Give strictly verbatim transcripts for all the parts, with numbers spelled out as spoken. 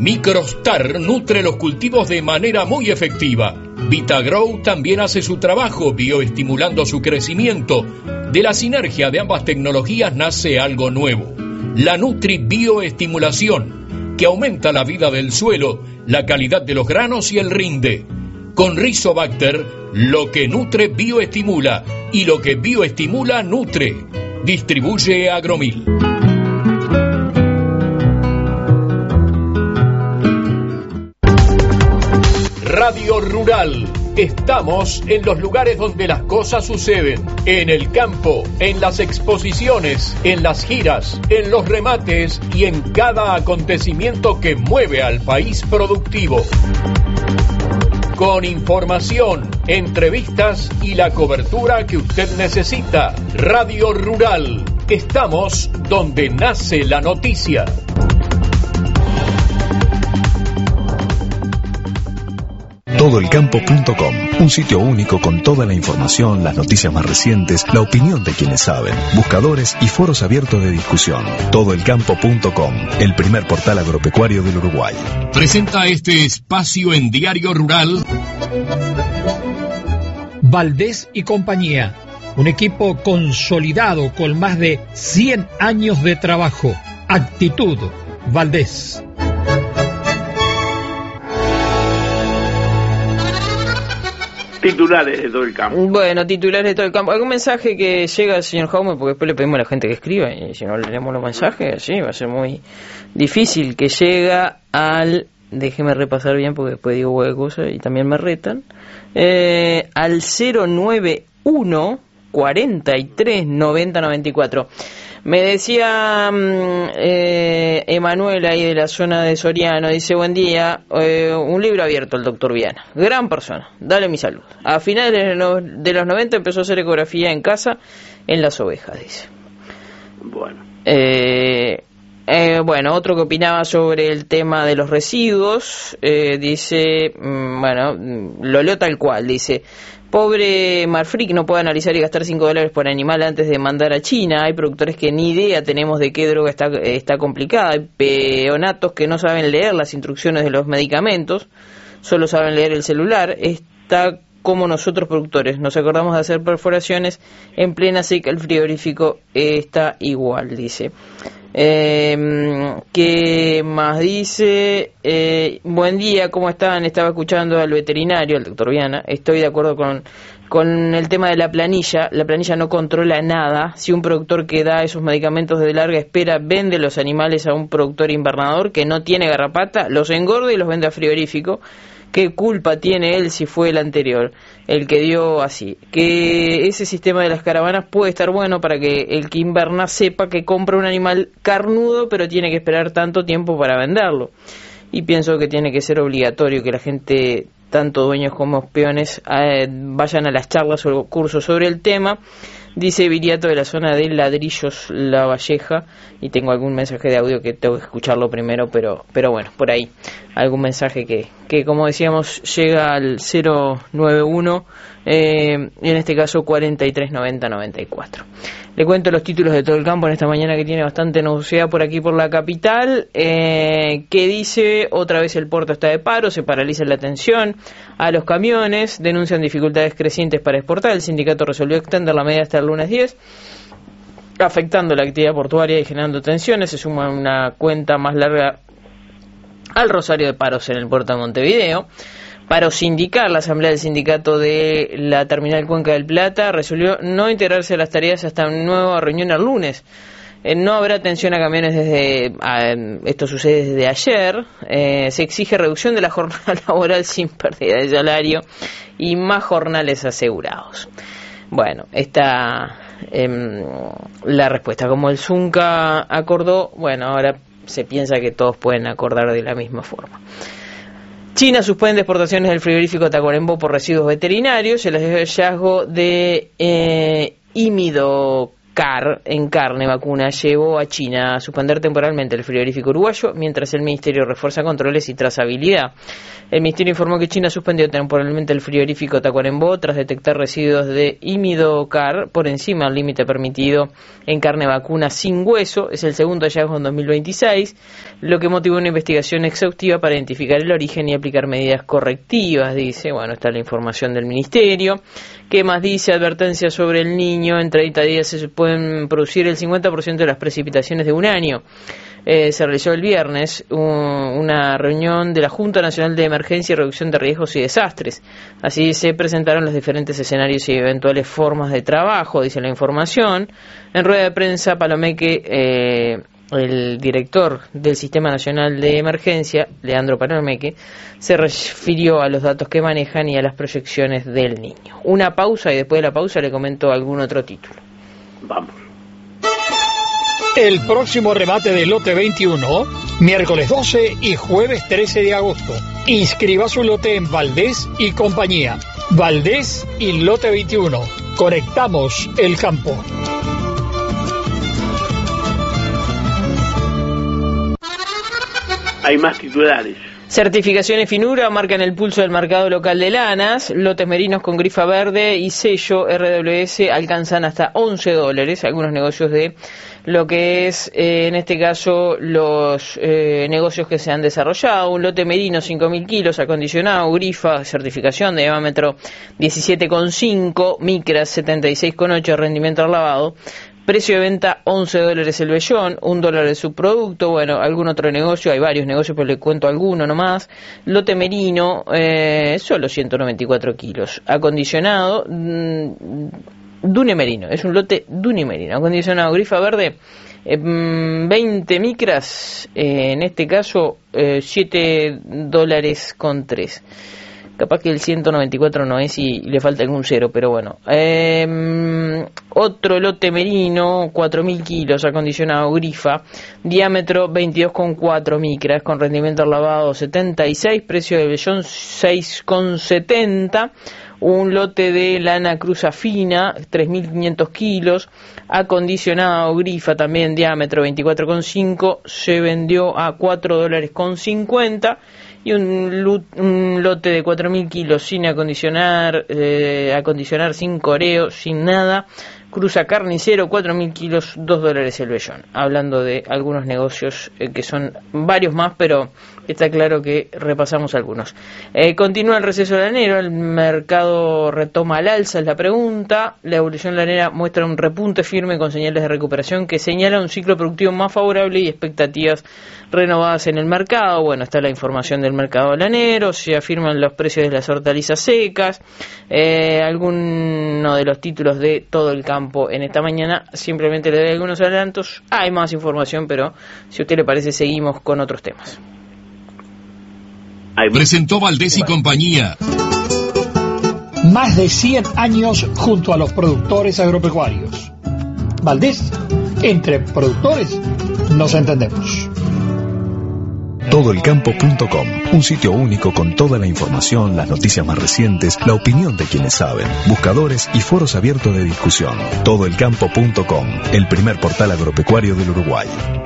Microstar nutre los cultivos de manera muy efectiva. Vitagrow también hace su trabajo bioestimulando su crecimiento. De la sinergia de ambas tecnologías nace algo nuevo, la Nutri Bioestimulación, que aumenta la vida del suelo, la calidad de los granos y el rinde. Con Rizobacter, lo que nutre bioestimula y lo que bioestimula nutre. Distribuye Agromil. Radio Rural. Estamos en los lugares donde las cosas suceden, en el campo, en las exposiciones, en las giras, en los remates y en cada acontecimiento que mueve al país productivo. Con información, entrevistas y la cobertura que usted necesita. Radio Rural. Estamos donde nace la noticia. todo el campo punto com, un sitio único con toda la información, las noticias más recientes, la opinión de quienes saben, buscadores y foros abiertos de discusión. todo el campo punto com, el primer portal agropecuario del Uruguay. Presenta este espacio en Diario Rural. Valdés y compañía, un equipo consolidado con más de cien años de trabajo. Actitud Valdés. Titulares de todo el campo. Bueno, titulares de todo el campo. ¿Algún mensaje que llega al señor Jaume? Porque después le pedimos a la gente que escriba y si no leemos los mensajes, sí, va a ser muy difícil. Que llega al... Déjeme repasar bien porque después digo huevo cosas y también me retan. Eh, al cero nueve uno cuarenta y tres noventa noventa y cuatro. Me decía eh, Emanuel ahí de la zona de Soriano, dice, buen día, eh, un libro abierto el doctor Viana, gran persona, dale mi salud. A finales de los, de los noventa empezó a hacer ecografía en casa en las ovejas, dice. Bueno. Eh, eh, bueno, otro que opinaba sobre el tema de los residuos, eh, dice, mm, bueno, lo leo tal cual, dice... Pobre Marfrig no puede analizar y gastar cinco dólares por animal antes de mandar a China. Hay productores que ni idea tenemos de qué droga está, está complicada. Hay peonatos que no saben leer las instrucciones de los medicamentos, solo saben leer el celular. Está como nosotros productores. Nos acordamos de hacer perforaciones en plena seca. El frigorífico está igual, dice. Eh, ¿Qué más dice? Eh, buen día, ¿cómo están? Estaba escuchando al veterinario, al doctor Viana. Estoy de acuerdo con, con el tema de la planilla. La planilla no controla nada. Si un productor que da esos medicamentos de larga espera vende los animales a un productor invernador que no tiene garrapata, los engorda y los vende a frigorífico, ¿qué culpa tiene él si fue el anterior, el que dio así? Que ese sistema de las caravanas puede estar bueno para que el que inverna sepa que compra un animal carnudo, pero tiene que esperar tanto tiempo para venderlo. Y pienso que tiene que ser obligatorio que la gente, tanto dueños como peones, eh, vayan a las charlas o cursos sobre el tema. Dice Viriato de la zona de Ladrillos, La Valleja, y tengo algún mensaje de audio que tengo que escucharlo primero, pero pero bueno, por ahí, algún mensaje que, que como decíamos, llega al cero nueve uno, eh, y en este caso cuarenta y tres noventa noventa y cuatro. Le cuento los títulos de todo el campo en esta mañana que tiene bastante novedad por aquí por la capital, eh, que dice, otra vez el puerto está de paro, se paraliza la atención a los camiones, denuncian dificultades crecientes para exportar, el sindicato resolvió extender la medida hasta el lunes diez, afectando la actividad portuaria y generando tensiones. Se suma una cuenta más larga al rosario de paros en el puerto de Montevideo. Paro sindical, la asamblea del sindicato de la terminal Cuenca del Plata resolvió no integrarse a las tareas hasta una nueva reunión el lunes. Eh, no habrá atención a camiones desde, a, esto sucede desde ayer. Eh, se exige reducción de la jornada laboral sin pérdida de salario y más jornales asegurados. Bueno, esta eh, la respuesta. Como el Zunca acordó, bueno, ahora se piensa que todos pueden acordar de la misma forma. China suspende exportaciones del frigorífico Tacuarembó por residuos veterinarios. El hallazgo de eh, imido Car en carne vacuna llevó a China a suspender temporalmente el frigorífico uruguayo, mientras el Ministerio refuerza controles y trazabilidad. El Ministerio informó que China suspendió temporalmente el frigorífico Tacuarembó tras detectar residuos de imidocar por encima del límite permitido en carne vacuna sin hueso. Es el segundo hallazgo en dos mil veintiséis, lo que motivó una investigación exhaustiva para identificar el origen y aplicar medidas correctivas, dice. Bueno, está la información del Ministerio. ¿Qué más dice? Advertencia sobre el niño. En treinta días se pueden producir el cincuenta por ciento de las precipitaciones de un año. Eh, se realizó el viernes un, una reunión de la Junta Nacional de Emergencia y Reducción de Riesgos y Desastres. Así se presentaron los diferentes escenarios y eventuales formas de trabajo, dice la información. En rueda de prensa, Palomeque, eh, el director del Sistema Nacional de Emergencia, Leandro Palomeque, se refirió a los datos que manejan y a las proyecciones del niño. Una pausa y después de la pausa le comento algún otro título. Vamos. El próximo remate del lote veintiuno, miércoles doce y jueves trece de agosto. Inscriba su lote en Valdés y compañía. Valdés y lote veintiuno. Conectamos el campo. Hay más titulares. Certificaciones Finura marcan el pulso del mercado local de lanas. Lotes merinos con grifa verde y sello R W S alcanzan hasta once dólares. Algunos negocios de lo que es, eh, en este caso, los eh, negocios que se han desarrollado. Un lote merino cinco mil kilos acondicionado, grifa, certificación de diámetro diecisiete coma cinco, micras setenta y seis coma ocho, rendimiento al lavado. Precio de venta once dólares el vellón, un dólar el subproducto. Bueno, algún otro negocio, hay varios negocios, pero le cuento alguno nomás. Lote merino, eh, solo ciento noventa y cuatro kilos. Acondicionado, mmm, Dune merino, es un lote Dune merino. Acondicionado, grifa verde, eh, veinte micras, eh, en este caso eh, siete dólares con tres. Capaz que el ciento noventa y cuatro no es y le falta algún cero, pero bueno. Eh, otro lote merino, cuatro mil kilos, acondicionado, grifa, diámetro veintidós coma cuatro micras, con rendimiento al lavado setenta y seis, precio de vellón seis coma setenta. Un lote de lana cruza fina, tres mil quinientos kilos, acondicionado, grifa también, diámetro veinticuatro coma cinco, se vendió a cuatro dólares con cincuenta. Y un, un lote de cuatro mil kilos sin acondicionar, eh, acondicionar sin coreo, sin nada, cruza carnicero, cuatro mil kilos, dos dólares el vellón. Hablando de algunos negocios eh, que son varios más, pero está claro que repasamos algunos. Eh, continúa el receso lanero, el mercado retoma al alza, es la pregunta. La evolución lanera muestra un repunte firme con señales de recuperación que señala un ciclo productivo más favorable y expectativas renovadas en el mercado. Bueno, está la información del mercado lanero, se afirman los precios de las hortalizas secas, eh, alguno de los títulos de todo el campo en esta mañana. Simplemente le doy algunos adelantos, hay más información, pero si a usted le parece seguimos con otros temas. Presentó Valdés y compañía. Más de cien años junto a los productores agropecuarios. Valdés, entre productores nos entendemos. todo el campo punto com, un sitio único con toda la información, las noticias más recientes, la opinión de quienes saben, buscadores y foros abiertos de discusión. todo el campo punto com, el primer portal agropecuario del Uruguay.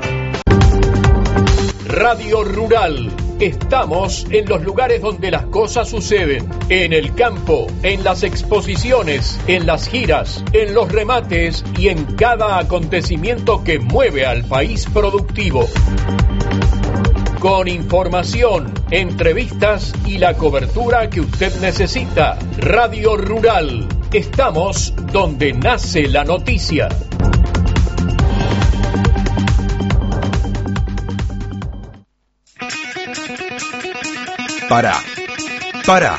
Radio Rural. Estamos en los lugares donde las cosas suceden. En el campo, en las exposiciones, en las giras, en los remates y en cada acontecimiento que mueve al país productivo. Con información, entrevistas y la cobertura que usted necesita. Radio Rural. Estamos donde nace la noticia. Pará, pará.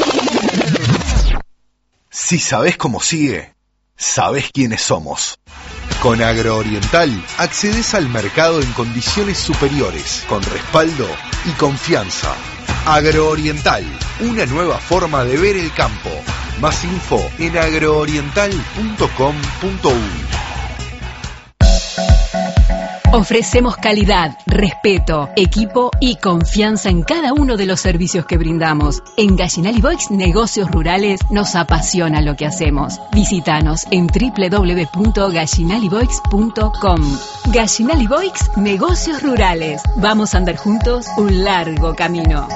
Si sabés cómo sigue, sabés quiénes somos. Con Agrooriental accedes al mercado en condiciones superiores, con respaldo y confianza. Agrooriental, una nueva forma de ver el campo. Más info en agrooriental punto com punto uy. Ofrecemos calidad, respeto, equipo y confianza en cada uno de los servicios que brindamos. En Gallinal y Boix Negocios Rurales nos apasiona lo que hacemos. Visítanos en doble u doble u doble u punto gallinal y boix punto com. Gallinal y Boix Negocios Rurales. Vamos a andar juntos un largo camino.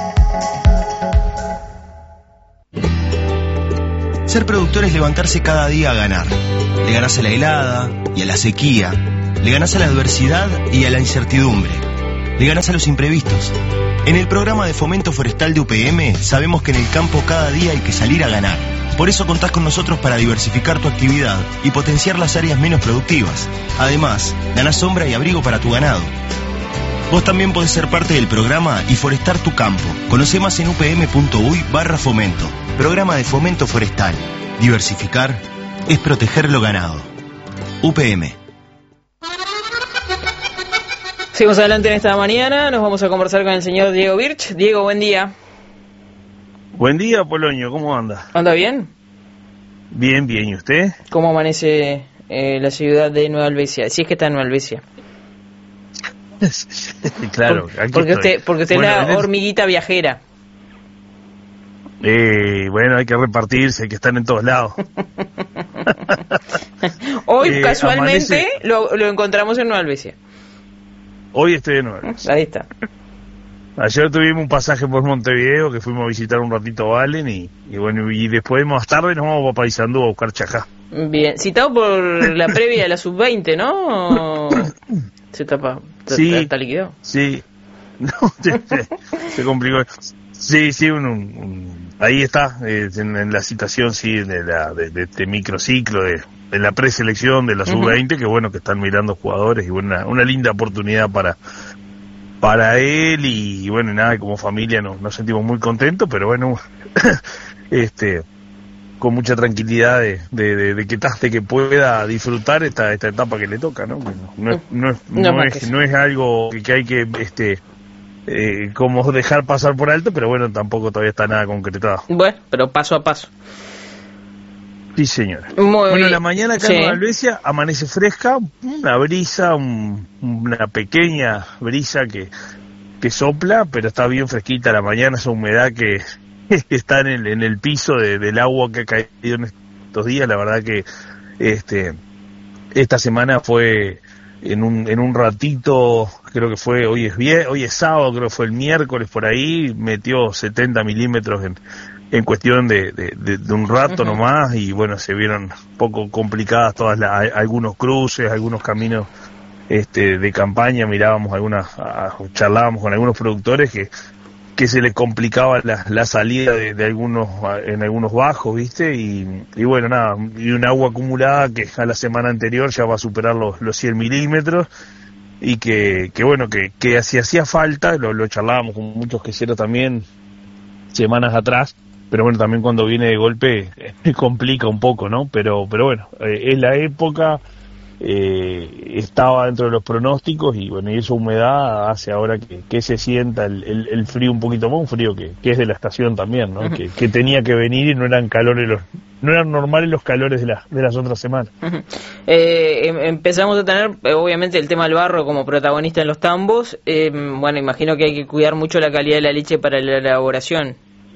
Ser productor es levantarse cada día a ganar. Le ganás a la helada y a la sequía. Le ganás a la adversidad y a la incertidumbre. Le ganás a los imprevistos. En el programa de fomento forestal de U P M sabemos que en el campo cada día hay que salir a ganar. Por eso contás con nosotros para diversificar tu actividad y potenciar las áreas menos productivas. Además, ganás sombra y abrigo para tu ganado. Vos también podés ser parte del programa y forestar tu campo. Conocé más en upm.uy barra fomento. Programa de fomento forestal. Diversificar es proteger lo ganado. U P M. Seguimos adelante en esta mañana, nos vamos a conversar con el señor Diego Birch. Diego, buen día. Buen día, Polonio, ¿cómo anda? ¿Anda bien? Bien, bien, ¿y usted? ¿Cómo amanece eh, la ciudad de Nueva Albesia? Si es que está en Nueva Albesia. Claro, Por, aquí porque estoy. usted, porque usted Bueno, es la el... hormiguita viajera. Eh, bueno, hay que repartirse, hay que estar en todos lados. Hoy, eh, casualmente, amanece... lo, lo encontramos en Nueva Albesia. Hoy estoy de nuevo. Ahí está. Ayer tuvimos un pasaje por Montevideo que fuimos a visitar un ratito a Valen y, y bueno, y después más tarde nos vamos a Paysandú a buscar chajá. Bien, citado por la previa de la sub veinte, ¿no? Se tapa, sí, está liquidado. Sí, no, se, se complicó. Sí, sí, un, un, un, ahí está, eh, en, en la situación, sí, de, la, de, de este microciclo, de, de la preselección de la sub veinte, uh-huh. Que bueno, que están mirando jugadores y bueno, una, una linda oportunidad para para él y, y bueno, nada, como familia nos, nos sentimos muy contentos, pero bueno, este con mucha tranquilidad de, de, de, de que de que pueda disfrutar esta esta etapa que le toca, ¿no? No, no, es, no, es, no, no, es, no es algo que hay que este Eh, como dejar pasar por alto, pero bueno, tampoco todavía está nada concretado. Bueno, pero paso a paso. Sí, señora. Muy bueno, bien. La mañana acá sí. En Nueva Albesia amanece fresca, una brisa, un, una pequeña brisa que, que sopla, pero está bien fresquita la mañana, esa humedad que está en el, en el piso de, del agua que ha caído en estos días. La verdad que este esta semana fue en un en un ratito, creo que fue, hoy es vie, hoy es sábado, creo que fue el miércoles por ahí, metió setenta milímetros en en cuestión de, de, de, de un rato uh-huh. nomás, y bueno, se vieron un poco complicadas todas las, algunos cruces, algunos caminos este de campaña, mirábamos algunas, a, charlábamos con algunos productores que que se les complicaba la, la salida de, de algunos en algunos bajos, ¿viste? Y, y bueno, nada, y un agua acumulada que a la semana anterior ya va a superar los, los cien milímetros, y que, que bueno, que, que si hacía falta, lo, lo charlábamos con muchos queseros también semanas atrás, pero bueno, también cuando viene de golpe eh, complica un poco, ¿no? Pero, pero bueno, eh, es la época, eh, estaba dentro de los pronósticos, y bueno, y esa humedad hace ahora que, que se sienta el, el, el frío un poquito más, un frío que, que es de la estación también, ¿no? Uh-huh. que, que tenía que venir y no eran calores los, no eran normales los calores de, la, de las otras semanas. Uh-huh. eh, em, empezamos a tener, obviamente, el tema del barro como protagonista en los tambos. Eh, bueno, imagino que hay que cuidar mucho la calidad de la leche para la elaboración.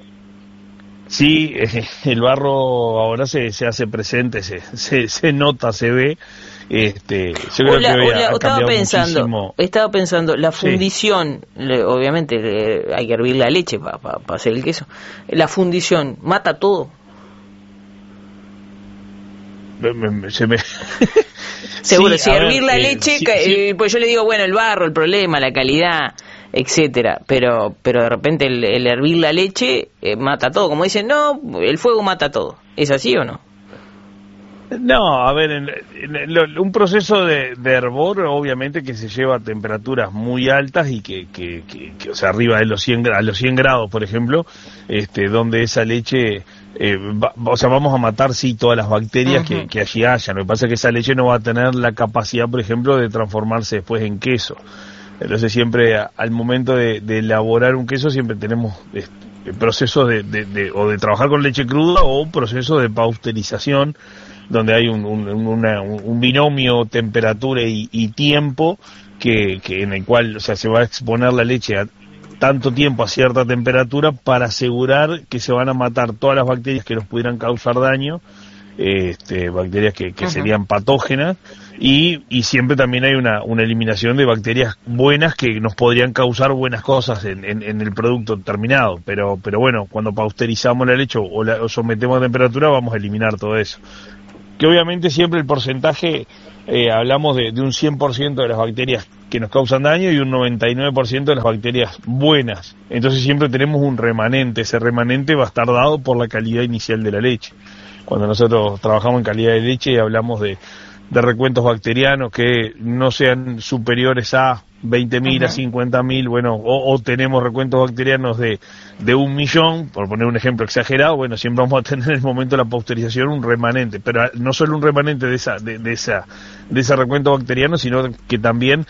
Sí, eh, el barro ahora se, se hace presente, se, se, se nota, se ve. Este, yo creo hola, que hola, ha estaba pensando, muchísimo. estaba pensando, la fundición, sí. le, obviamente le, hay que hervir la leche para pa, pa hacer el queso. La fundición mata todo. Me, me, se me... Seguro, sí, si hervir ver, la eh, leche, sí, ca- sí. Eh, pues yo le digo, bueno, el barro, el problema, la calidad, etcétera, pero pero de repente el, el hervir la leche eh, mata todo, como dicen, no, el fuego mata todo. ¿Es así o no? No, a ver, en, en, en, un proceso de, de hervor, obviamente que se lleva a temperaturas muy altas y que, que, que, que o sea, arriba de los cien, a los cien grados, por ejemplo, este, donde esa leche, eh, va, o sea, vamos a matar, sí, todas las bacterias uh-huh. que, que allí haya. Lo que pasa es que esa leche no va a tener la capacidad, por ejemplo, de transformarse después en queso. Entonces siempre, a, al momento de, de elaborar un queso, siempre tenemos este, procesos de, de, de, o de trabajar con leche cruda o un proceso de pasteurización, donde hay un, un, una, un binomio temperatura y, y tiempo que, que en el cual, o sea, se va a exponer la leche a tanto tiempo a cierta temperatura para asegurar que se van a matar todas las bacterias que nos pudieran causar daño, este, bacterias que, que uh-huh. serían patógenas, y, y siempre también hay una, una eliminación de bacterias buenas que nos podrían causar buenas cosas en, en, en el producto terminado, pero pero bueno, cuando pasteurizamos la leche o la o sometemos a temperatura vamos a eliminar todo eso. Que obviamente siempre el porcentaje, eh, hablamos de, de un cien por ciento de las bacterias que nos causan daño y un noventa y nueve por ciento de las bacterias buenas. Entonces siempre tenemos un remanente. Ese remanente va a estar dado por la calidad inicial de la leche. Cuando nosotros trabajamos en calidad de leche y hablamos de, de recuentos bacterianos que no sean superiores a veinte mil, uh-huh. a cincuenta mil, bueno, o, o tenemos recuentos bacterianos de, de un millón, por poner un ejemplo exagerado, bueno, siempre vamos a tener en el momento de la pasteurización un remanente, pero no solo un remanente de esa, de, de esa, de ese recuento bacteriano, sino que también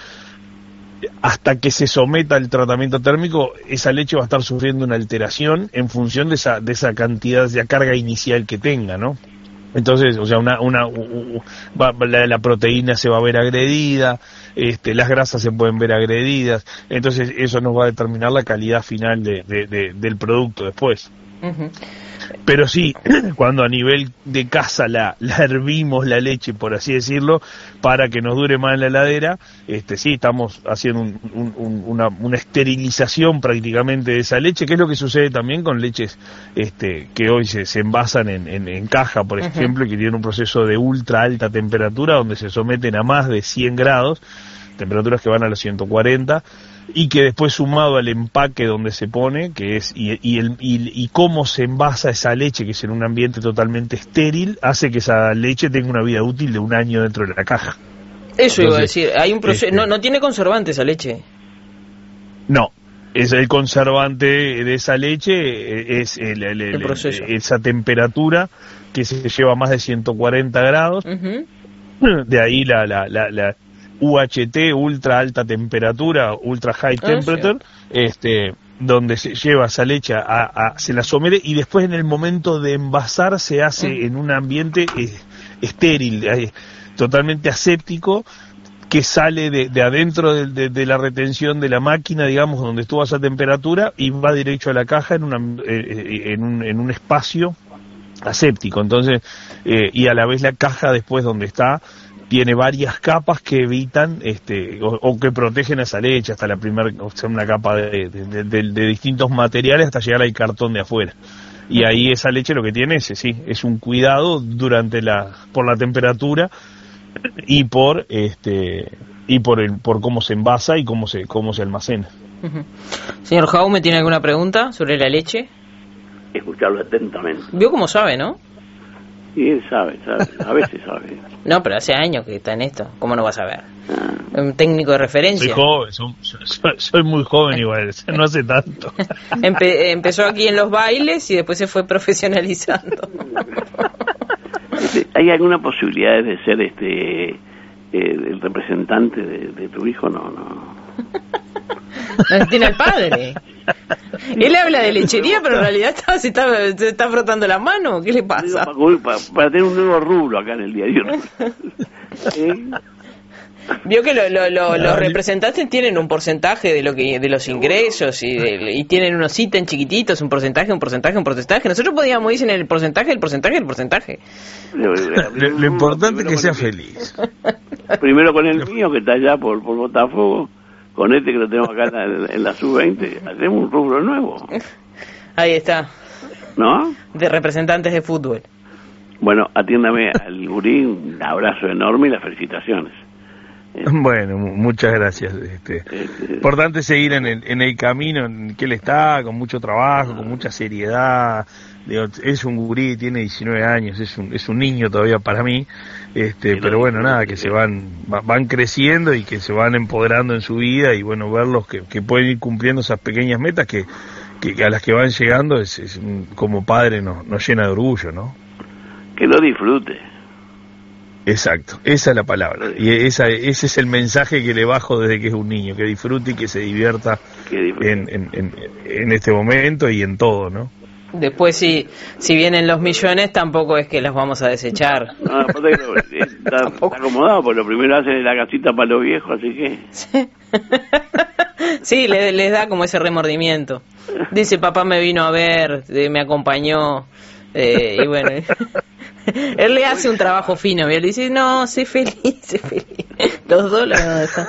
hasta que se someta al tratamiento térmico, esa leche va a estar sufriendo una alteración en función de esa, de esa cantidad de carga inicial que tenga, ¿no? Entonces, o sea, una, una, uh, uh, va, la, la proteína se va a ver agredida, este, las grasas se pueden ver agredidas, entonces eso nos va a determinar la calidad final de, de, de, del producto después. Uh-huh. Pero sí, cuando a nivel de casa la, la hervimos la leche, por así decirlo, para que nos dure más en la heladera, este, sí, estamos haciendo un, un, un, una, una esterilización prácticamente de esa leche, que es lo que sucede también con leches este, que hoy se, se envasan en, en, en caja, por ejemplo, uh-huh. que tienen un proceso de ultra alta temperatura, donde se someten a más de cien grados, temperaturas que van a los ciento cuarenta, y que después sumado al empaque donde se pone, que es y, y, el, y, y cómo se envasa esa leche, que es en un ambiente totalmente estéril, hace que esa leche tenga una vida útil de un año dentro de la caja. Eso Entonces, iba a decir, hay un proceso, este, no, no tiene conservante esa leche. No, es el conservante de esa leche, es el, el, el, el, esa temperatura que se lleva a más de ciento cuarenta grados, uh-huh. de ahí la, la, la, la U H T, ultra alta temperatura, ultra high temperature, oh, sí. este, donde se lleva esa leche, a, a, se la somete y después en el momento de envasar se hace mm. en un ambiente eh, estéril, eh, totalmente aséptico, que sale de, de adentro de, de, de la retención de la máquina, digamos, donde estuvo esa temperatura, y va directo a la caja en, una, eh, en, un, en un espacio aséptico. Entonces, eh, y a la vez la caja después donde está, tiene varias capas que evitan este o, o que protegen a esa leche, hasta la primera, o sea, una capa de, de, de, de distintos materiales hasta llegar al cartón de afuera. Y ahí esa leche lo que tiene es, sí, es un cuidado durante la, por la temperatura y por este y por el, por cómo se envasa y cómo se, cómo se almacena. Uh-huh. Señor Jaume, ¿tiene alguna pregunta sobre la leche? Escucharlo atentamente. ¿Vio cómo sabe, no? Sí, él sabe, sabe, a veces sabe. No, pero hace años que está en esto, ¿cómo no va a saber? Ah. Un técnico de referencia. Soy joven, soy, soy, soy muy joven igual, no hace tanto. Empe- empezó aquí en los bailes y después se fue profesionalizando. ¿Hay alguna posibilidad de ser este eh, el representante de, de tu hijo? No, no. No tiene al padre. Él habla de lechería, pero en realidad está, se, está, se está frotando la mano. ¿Qué le pasa? Para, para, para tener un nuevo rubro acá en el diario. ¿Eh? Vio que lo, lo, lo, los representantes tienen un porcentaje de lo que de los ingresos y, de, y tienen unos ítems chiquititos, un porcentaje, un porcentaje, un porcentaje. Nosotros podíamos ir en el porcentaje, el porcentaje, el porcentaje. Lo, lo importante es que sea feliz. Primero con el mío, que está allá por, por Botafogo. Con este que lo tenemos acá en la, en la sub veinte, hacemos un rubro nuevo. Ahí está. ¿No? De representantes de fútbol. Bueno, atiéndame al gurí, un abrazo enorme y las felicitaciones. Bueno, muchas gracias. Este, este, importante seguir en el, en el camino en que él está, con mucho trabajo, con mucha seriedad. Digo, es un gurí, tiene diecinueve años, es un, es un niño todavía para mí, este, pero bueno, nada, que se van van creciendo y que se van empoderando en su vida, y bueno, verlos que, que pueden ir cumpliendo esas pequeñas metas que, que a las que van llegando, es, es como padre nos, nos llena de orgullo, ¿no? Que lo disfrute. Exacto, esa es la palabra, y esa, ese es el mensaje que le bajo desde que es un niño, que disfrute y que se divierta que disfrute. En, en, en, en este momento y en todo, ¿no? Después, si si vienen los millones, tampoco es que los vamos a desechar. No, aparte que está, está acomodado, porque lo primero hacen la casita para los viejos, así que... Sí, sí les, les da como ese remordimiento. Dice, papá me vino a ver, me acompañó, eh, y bueno... Él le hace un trabajo fino y él dice, no, sé feliz, sé feliz. Los dos la verdad están...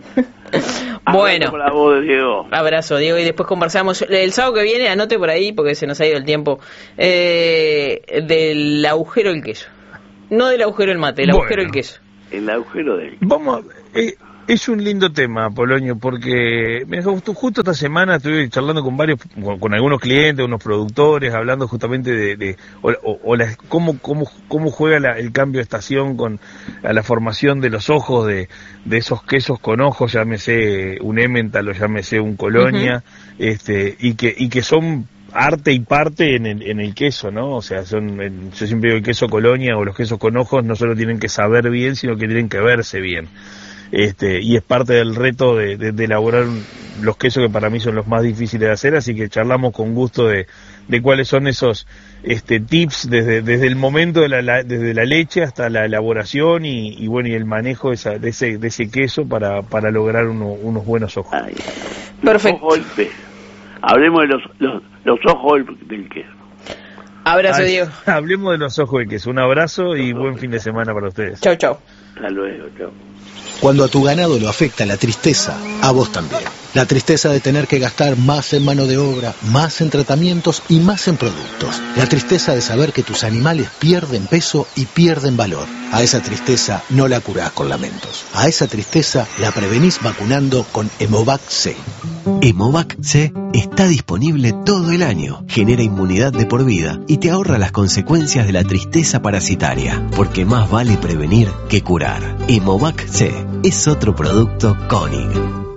Bueno, Diego. Abrazo, Diego, y después conversamos el sábado que viene, anote por ahí porque se nos ha ido el tiempo, eh, del agujero del queso, no del agujero del mate, el bueno, agujero del queso. El agujero del queso. Vamos, eh, es un lindo tema, Polonio, porque me justo, justo esta semana estuve charlando con varios, con, con algunos clientes, unos productores, hablando justamente de, de o, o, o la, cómo, cómo, cómo juega la, el cambio de estación con a la formación de los ojos de, de esos quesos con ojos, llámese un Emmental o llámese un Colonia, uh-huh. este, y que, y que son arte y parte en el, en el queso, ¿no? O sea, son, en, yo siempre digo el queso Colonia o los quesos con ojos no solo tienen que saber bien, sino que tienen que verse bien. Este, y es parte del reto de, de, de elaborar los quesos que para mí son los más difíciles de hacer, así que charlamos con gusto de, de cuáles son esos este, tips desde, desde el momento de la, la, desde la leche hasta la elaboración y, y bueno y el manejo de, esa, de ese de ese queso para, para lograr uno, unos buenos ojos. Ay, perfecto. Hablemos de los, los, los ojos del, del queso. Abrazo, Ay, Diego. Hablemos de los ojos del queso. Un abrazo y buen fin de semana para ustedes. Chau, chau. Hasta luego, chau. Cuando a tu ganado lo afecta la tristeza, a vos también. La tristeza de tener que gastar más en mano de obra, más en tratamientos y más en productos. La tristeza de saber que tus animales pierden peso y pierden valor. A esa tristeza no la curás con lamentos. A esa tristeza la prevenís vacunando con Hemovac C. Hemovac C está disponible todo el año, genera inmunidad de por vida y te ahorra las consecuencias de la tristeza parasitaria, porque más vale prevenir que curar. Hemovac C es otro producto Koenig.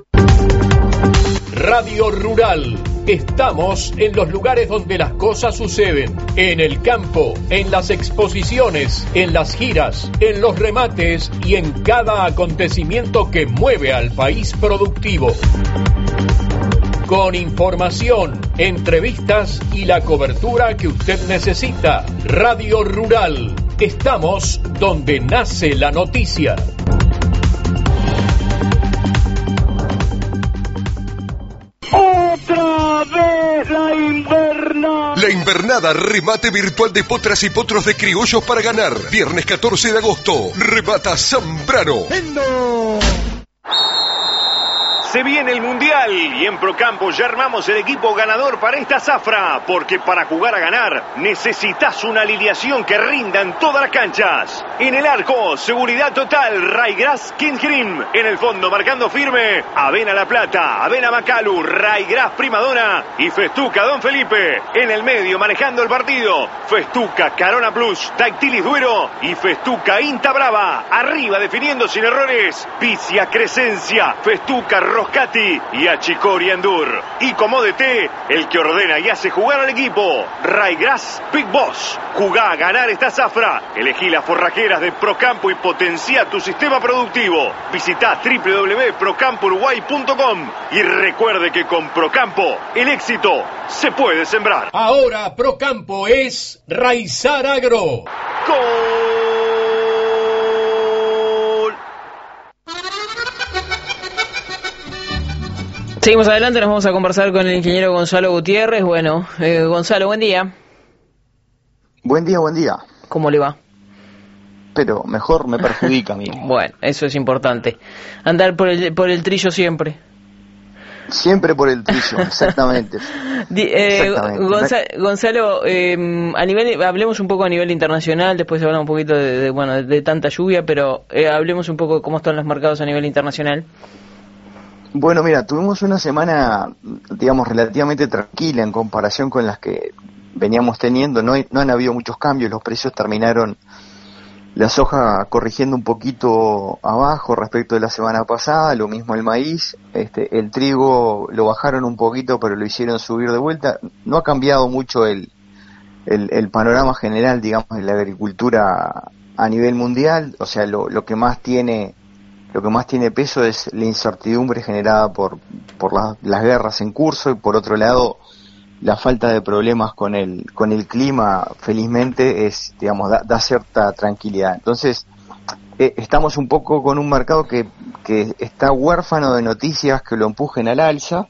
Radio Rural. Estamos en los lugares donde las cosas suceden, en el campo, en las exposiciones, en las giras, en los remates y en cada acontecimiento que mueve al país productivo. Con información, entrevistas y la cobertura que usted necesita. Radio Rural. Estamos donde nace la noticia. ¡Otra vez la invernada! La invernada, remate virtual de potras y potros de criollos para ganar. Viernes catorce de agosto, remata Zambrano. ¡Endo! Se viene el Mundial y en Procampo ya armamos el equipo ganador para esta zafra, porque para jugar a ganar necesitas una alineación que rinda en todas las canchas. En el arco, seguridad total, Raygrass King Cream. En el fondo, marcando firme, Avena La Plata, Avena Macalu, Raygrass Primadona y Festuca Don Felipe. En el medio, manejando el partido, Festuca Carona Plus, Dactilis Duero y Festuca Inta Brava. Arriba, definiendo sin errores, Picia Crescencia, Festuca Roscati y Achicori Endur. Y como D T, el que ordena y hace jugar al equipo, Raygrass Big Boss. Jugá a ganar esta zafra. Elegí las forrajeras de Procampo y potencia tu sistema productivo. Visitá doble u doble u doble u punto procampo uruguay punto com y recuerde que con Procampo el éxito se puede sembrar. Ahora Procampo es Raizar Agro. ¡Gol! Seguimos adelante, nos vamos a conversar con el ingeniero Gonzalo Gutiérrez. Bueno, eh, Gonzalo, buen día. Buen día, buen día. ¿Cómo le va? Pero mejor me perjudica a mí. Bueno, eso es importante. Andar por el, por el trillo siempre. Siempre por el trillo, exactamente. eh, exactamente. Gonzalo, Gonzalo eh, a nivel, hablemos un poco a nivel internacional, después hablamos un poquito de, de bueno, de tanta lluvia, pero eh, hablemos un poco de cómo están los mercados a nivel internacional. Bueno, mira, tuvimos una semana, digamos, relativamente tranquila en comparación con las que veníamos teniendo. No, hay, no han habido muchos cambios, los precios terminaron la soja corrigiendo un poquito abajo respecto de la semana pasada, lo mismo el maíz, este, el trigo lo bajaron un poquito pero lo hicieron subir de vuelta. No ha cambiado mucho el, el, el panorama general, digamos, de la agricultura a nivel mundial. O sea, lo, lo que más tiene... Lo que más tiene peso es la incertidumbre generada por, por la, las guerras en curso y por otro lado la falta de problemas con el con el clima, felizmente, es, digamos, da, da cierta tranquilidad. Entonces, eh, estamos un poco con un mercado que, que está huérfano de noticias que lo empujen al alza.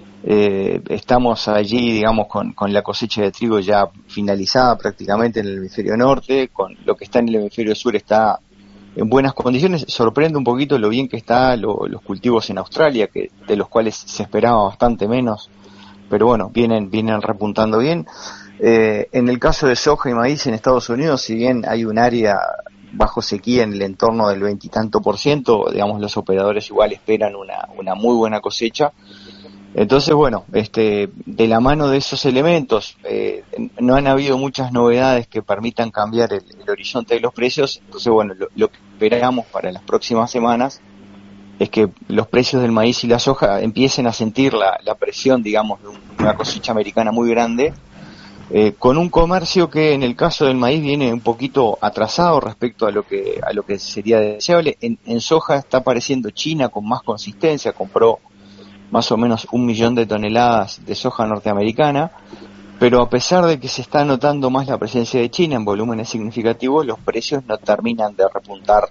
Eh, estamos allí, digamos, con, con la cosecha de trigo ya finalizada prácticamente en el hemisferio norte, con lo que está en el hemisferio sur está en buenas condiciones. Sorprende un poquito lo bien que está lo, los cultivos en Australia, que de los cuales se esperaba bastante menos, pero bueno, vienen vienen repuntando bien. Eh, en el caso de soja y maíz en Estados Unidos, si bien hay un área bajo sequía en el entorno del veintitanto por ciento, digamos, los operadores igual esperan una, una muy buena cosecha. Entonces, bueno, este, de la mano de esos elementos, eh, no han habido muchas novedades que permitan cambiar el, el horizonte de los precios. Entonces, bueno, lo, lo que esperamos para las próximas semanas es que los precios del maíz y la soja empiecen a sentir la, la presión, digamos, de una cosecha americana muy grande, eh, con un comercio que en el caso del maíz viene un poquito atrasado respecto a lo que a lo que sería deseable. En, en soja está apareciendo China con más consistencia, compró más o menos un millón de toneladas de soja norteamericana, pero a pesar de que se está notando más la presencia de China en volúmenes significativos, los precios no terminan de repuntar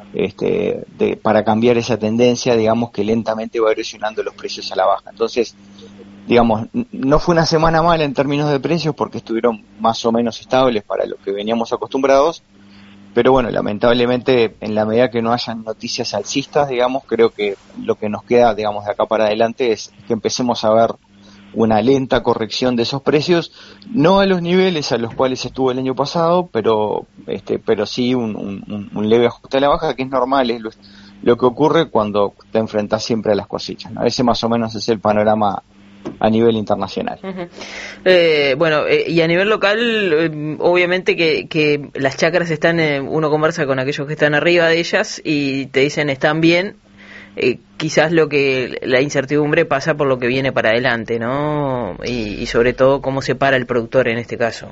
este, de, para cambiar esa tendencia, digamos, que lentamente va erosionando los precios a la baja. Entonces, digamos, no fue una semana mala en términos de precios porque estuvieron más o menos estables para lo que veníamos acostumbrados, pero bueno, lamentablemente, en la medida que no hayan noticias alcistas, digamos, creo que lo que nos queda, digamos, de acá para adelante es que empecemos a ver una lenta corrección de esos precios, no a los niveles a los cuales estuvo el año pasado, pero este, pero sí un, un, un leve ajuste a la baja, que es normal, es lo, lo que ocurre cuando te enfrentas siempre a las cosechas, ¿no? Ese más o menos es el panorama a nivel internacional. Uh-huh. Eh, bueno, eh, y a nivel local, eh, obviamente que, que las chacras están, eh, uno conversa con aquellos que están arriba de ellas y te dicen están bien, eh, quizás lo que la incertidumbre pasa por lo que viene para adelante, ¿no? Y, y sobre todo cómo se para el productor en este caso.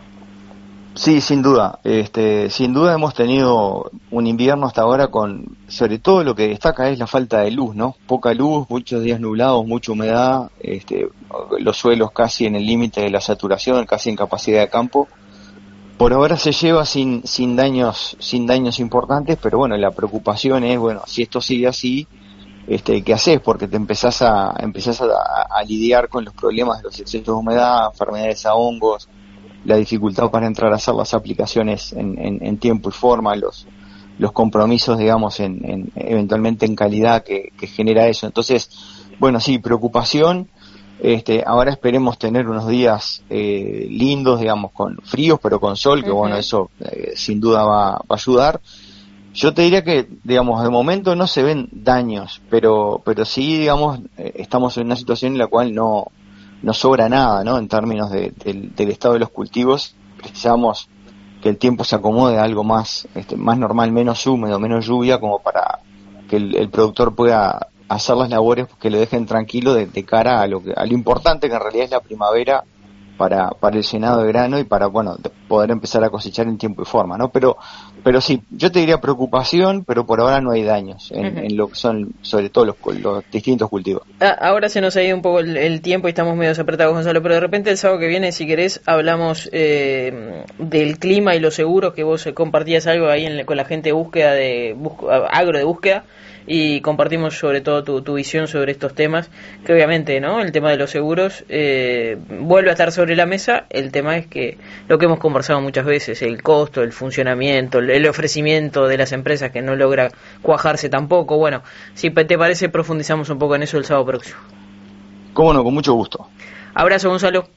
Sí, sin duda, este, sin duda hemos tenido un invierno hasta ahora con, sobre todo lo que destaca es la falta de luz, ¿no? Poca luz, muchos días nublados, mucha humedad, este, los suelos casi en el límite de la saturación, casi en capacidad de campo. Por ahora se lleva sin, sin daños, sin daños importantes, pero bueno, la preocupación es, bueno, si esto sigue así, este, ¿qué haces? Porque te empezás a, empezás a, a lidiar con los problemas de los excesos de humedad, enfermedades a hongos, la dificultad para entrar a hacer las aplicaciones en, en, en tiempo y forma, los los compromisos, digamos, en, en eventualmente en calidad que, que genera eso. Entonces, bueno, sí, preocupación. Este, ahora esperemos tener unos días eh, lindos, digamos, con fríos, pero con sol, que uh-huh. bueno, eso eh, sin duda va, va a ayudar. Yo te diría que, digamos, de momento no se ven daños, pero pero sí, digamos, eh, estamos en una situación en la cual no no sobra nada, ¿no? En términos de, de, del estado de los cultivos, precisamos que el tiempo se acomode a algo más, este, más normal, menos húmedo, menos lluvia, como para que el, el productor pueda hacer las labores que lo dejen tranquilo de, de cara a lo que, a lo importante que en realidad es la primavera para para el llenado de grano y para, bueno, poder empezar a cosechar en tiempo y forma, ¿no? Pero pero sí, yo te diría preocupación, pero por ahora no hay daños en, uh-huh. en lo que son sobre todo los, los distintos cultivos. Ah, ahora se nos ha ido un poco el, el tiempo y estamos medio apretados, Gonzalo, pero de repente el sábado que viene, si querés, hablamos eh, del clima y los seguros, que vos compartías algo ahí en, con la gente de búsqueda de bus, agro de búsqueda, y compartimos sobre todo tu, tu visión sobre estos temas, que obviamente, ¿no? El tema de los seguros eh, vuelve a estar sobre la mesa. El tema es que lo que hemos conversado muchas veces, el costo, el funcionamiento, el, el ofrecimiento de las empresas que no logra cuajarse tampoco. Bueno, si te parece, profundizamos un poco en eso el sábado próximo. Cómo no, con mucho gusto. Abrazo, Gonzalo.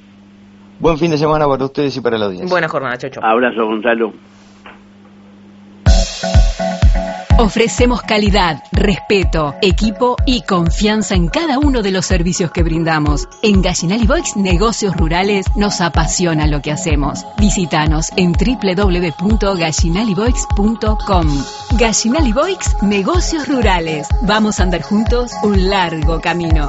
Buen fin de semana para ustedes y para la audiencia. Buena jornada, chau, chau. Abrazo, Gonzalo. Ofrecemos calidad, respeto, equipo y confianza en cada uno de los servicios que brindamos. En Gallinal Boix Negocios Rurales nos apasiona lo que hacemos. Visítanos en doble u doble u doble u punto gallinal y boix punto com. Gallinal Boix Negocios Rurales. Vamos a andar juntos un largo camino.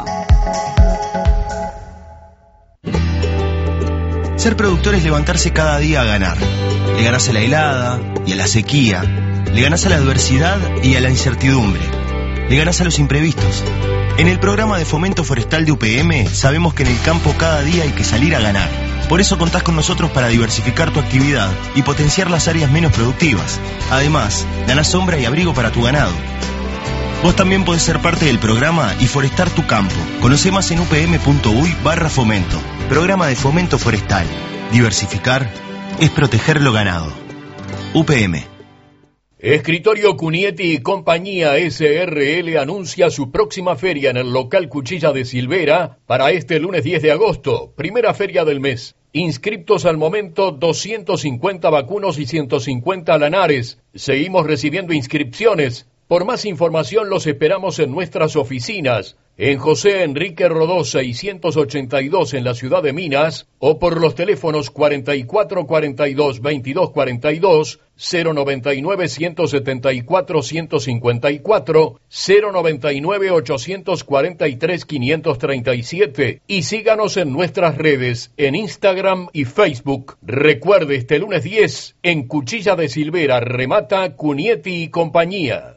Ser productor es levantarse cada día a ganar. Le ganás a la helada y a la sequía. Le ganás a la adversidad y a la incertidumbre. Le ganás a los imprevistos. En el programa de fomento forestal de U P M sabemos que en el campo cada día hay que salir a ganar. Por eso contás con nosotros para diversificar tu actividad y potenciar las áreas menos productivas. Además, ganás sombra y abrigo para tu ganado. Vos también podés ser parte del programa y forestar tu campo. Conoce más en upm.uy barra fomento. Programa de fomento forestal. Diversificar es proteger lo ganado. U P M. Escritorio Cunietti y Compañía S R L anuncia su próxima feria en el local Cuchilla de Silvera para este lunes diez de agosto, primera feria del mes. Inscriptos al momento doscientos cincuenta vacunos y ciento cincuenta lanares. Seguimos recibiendo inscripciones. Por más información los esperamos en nuestras oficinas, en José Enrique Rodó seiscientos ochenta y dos en la ciudad de Minas, o por los teléfonos cuarenta y cuatro cuarenta y dos veintidós cuarenta y dos, cero noventa y nueve ciento setenta y cuatro ciento cincuenta y cuatro, cero noventa y nueve ochocientos cuarenta y tres quinientos treinta y siete, y síganos en nuestras redes, en Instagram y Facebook. Recuerde, este lunes diez, en Cuchilla de Silvera, remata Cunietti y Compañía.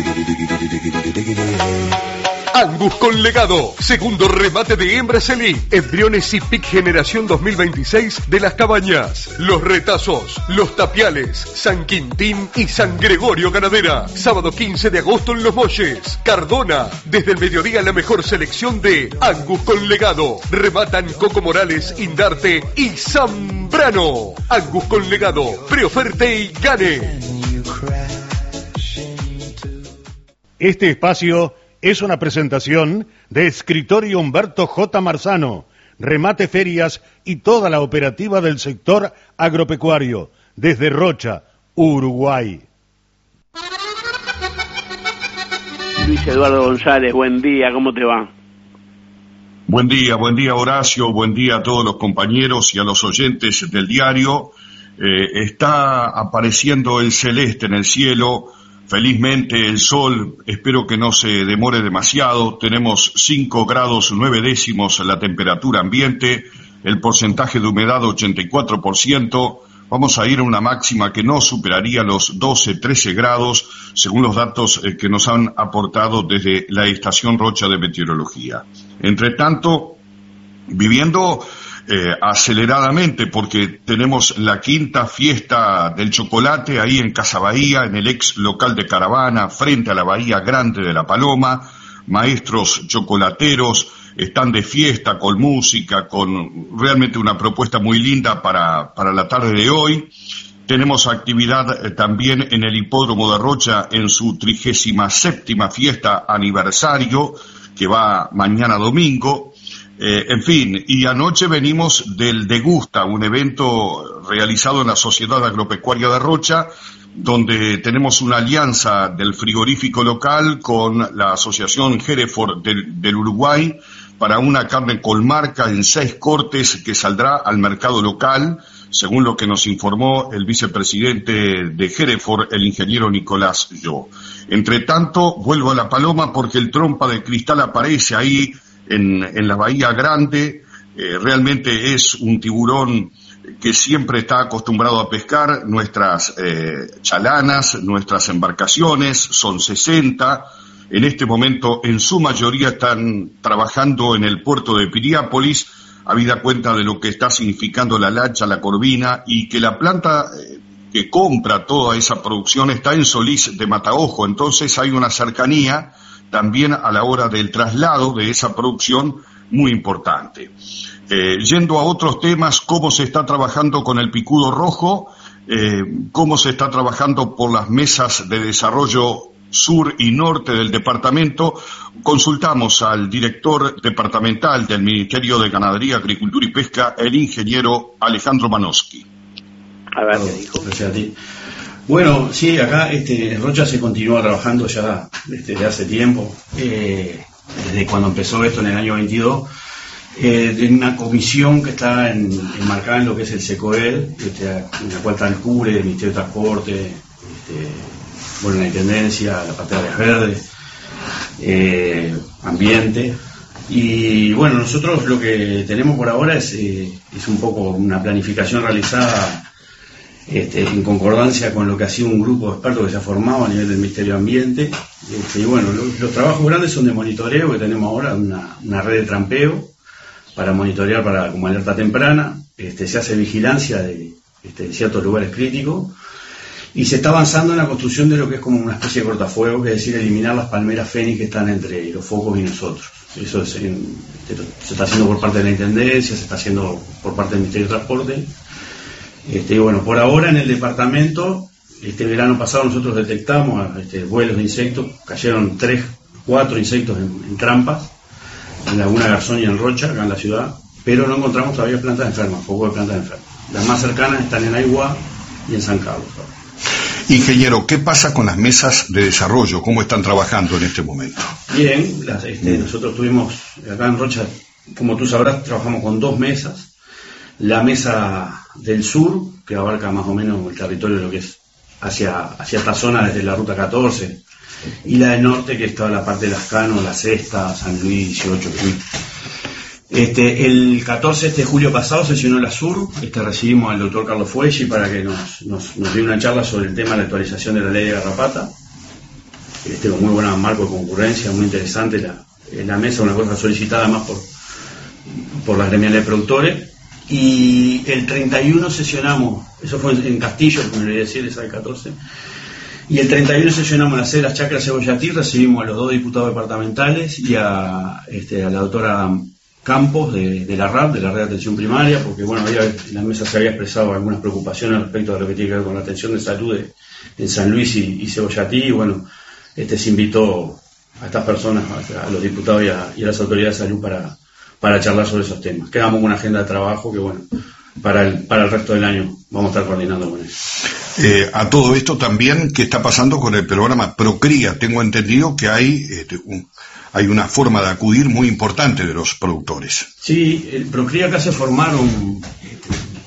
Angus con legado, segundo remate de hembras elite, embriones y pic generación dos mil veintiséis de Las Cabañas, Los Retazos, Los Tapiales, San Quintín y San Gregorio Ganadera. Sábado quince de agosto en Los Molles, Cardona, desde el mediodía la mejor selección de Angus con legado. Rematan Coco Morales, Indarte y Zambrano. Angus con legado, preoferte y gane. Este espacio es una presentación de Escritorio Humberto J. Marzano, Remate Ferias y toda la operativa del sector agropecuario, desde Rocha, Uruguay. Luis Eduardo González, buen día, ¿cómo te va? Buen día, buen día Horacio, buen día a todos los compañeros y a los oyentes del diario. Eh, está apareciendo el celeste en el cielo. Felizmente el sol, espero que no se demore demasiado. Tenemos cinco grados nueve décimos la temperatura ambiente, el porcentaje de humedad ochenta y cuatro por ciento. Vamos a ir a una máxima que no superaría los doce, trece grados, según los datos que nos han aportado desde la Estación Rocha de Meteorología. Entre tanto, viviendo Eh, aceleradamente, porque tenemos la quinta fiesta del chocolate ahí en Casa Bahía, en el ex local de Caravana, frente a la Bahía Grande de La Paloma. Maestros chocolateros están de fiesta con música, con realmente una propuesta muy linda para, para la tarde de hoy. Tenemos actividad eh, también en el Hipódromo de Rocha en su trigésima séptima fiesta aniversario, que va mañana domingo. Eh, en fin, y anoche venimos del Degusta, un evento realizado en la Sociedad Agropecuaria de Rocha, donde tenemos una alianza del frigorífico local con la Asociación Hereford del, del Uruguay para una carne con marca en seis cortes que saldrá al mercado local, según lo que nos informó el vicepresidente de Hereford, el ingeniero Nicolás Yo. Entre tanto, vuelvo a La Paloma porque el trompa de cristal aparece ahí En, en la Bahía Grande. Eh, realmente es un tiburón que siempre está acostumbrado a pescar. Nuestras eh, chalanas, nuestras embarcaciones, son sesenta. En este momento, en su mayoría, están trabajando en el puerto de Piriápolis, habida cuenta de lo que está significando la lancha, la corvina, y que la planta eh, que compra toda esa producción está en Solís de Mataojo. Entonces hay una cercanía también a la hora del traslado de esa producción muy importante. Eh, yendo a otros temas, cómo se está trabajando con el picudo rojo, eh, cómo se está trabajando por las mesas de desarrollo sur y norte del departamento, consultamos al director departamental del Ministerio de Ganadería, Agricultura y Pesca, el ingeniero Alejandro Manowski. A ver, ¿qué dijo? Gracias a ti. Bueno, sí, acá este, Rocha se continúa trabajando ya desde, desde hace tiempo, eh, desde cuando empezó esto en el año veintidós, eh, en una comisión que está en, enmarcada en lo que es el SECOED, este, en la cual está el CURE, el Ministerio de Transporte, este, bueno, la Intendencia, la parte de áreas verdes, eh, ambiente. Y bueno, nosotros lo que tenemos por ahora es, eh, es un poco una planificación realizada este, en concordancia con lo que ha sido un grupo de expertos que se ha formado a nivel del Ministerio de Ambiente. Este, y bueno, lo, los trabajos grandes son de monitoreo, que tenemos ahora una, una red de trampeo para monitorear para como alerta temprana. Este, se hace vigilancia de, este, de ciertos lugares críticos. Y se está avanzando en la construcción de lo que es como una especie de cortafuegos, que es decir, eliminar las palmeras fénix que están entre los focos y nosotros. Eso es en, se está haciendo por parte de la Intendencia, se está haciendo por parte del Ministerio de Transporte. Este, y bueno, por ahora en el departamento, este verano pasado nosotros detectamos este, vuelos de insectos, cayeron tres, cuatro insectos en, en trampas, en Laguna Garzón y en Rocha, acá en la ciudad, pero no encontramos todavía plantas enfermas, focos de plantas enfermas. Las más cercanas están en Aiguá y en San Carlos. Ingeniero, ¿qué pasa con las mesas de desarrollo? ¿Cómo están trabajando en este momento? Bien, las, este, nosotros tuvimos, acá en Rocha, como tú sabrás, trabajamos con dos mesas. La mesa del sur, que abarca más o menos el territorio de lo que es hacia, hacia esta zona desde la ruta catorce, y la del norte, que está la parte de Lascano, La Cesta, San Luis, dieciocho, Chuy. Este, el catorce de julio pasado sesionó la Sur, este, recibimos al doctor Carlos Fueggi para que nos, nos, nos dé una charla sobre el tema de la actualización de la ley de garrapata, este, con muy buen marco de concurrencia, muy interesante la, la mesa, una cosa solicitada más por, por las gremiales de productores. Y el treinta y uno sesionamos, eso fue en Castillo, como le voy a decir, esa del catorce, y el treinta y uno sesionamos en la sede de las Chacras Cebollatí, recibimos a los dos diputados departamentales y a, este, a la doctora Campos de, de la R A P, de la Red de Atención Primaria, porque bueno, había, en la mesa se había expresado algunas preocupaciones respecto a lo que tiene que ver con la atención de salud de, en San Luis y, y Cebollatí, y bueno, este se invitó a estas personas, a, a los diputados y a, y a las autoridades de salud para, para charlar sobre esos temas. Quedamos con una agenda de trabajo que bueno, para el, para el resto del año vamos a estar coordinando con eso. Eh, a todo esto también, ¿qué está pasando con el programa Procría? Tengo entendido que hay este, un, hay una forma de acudir muy importante de los productores. Sí, el Procría acá se formaron este,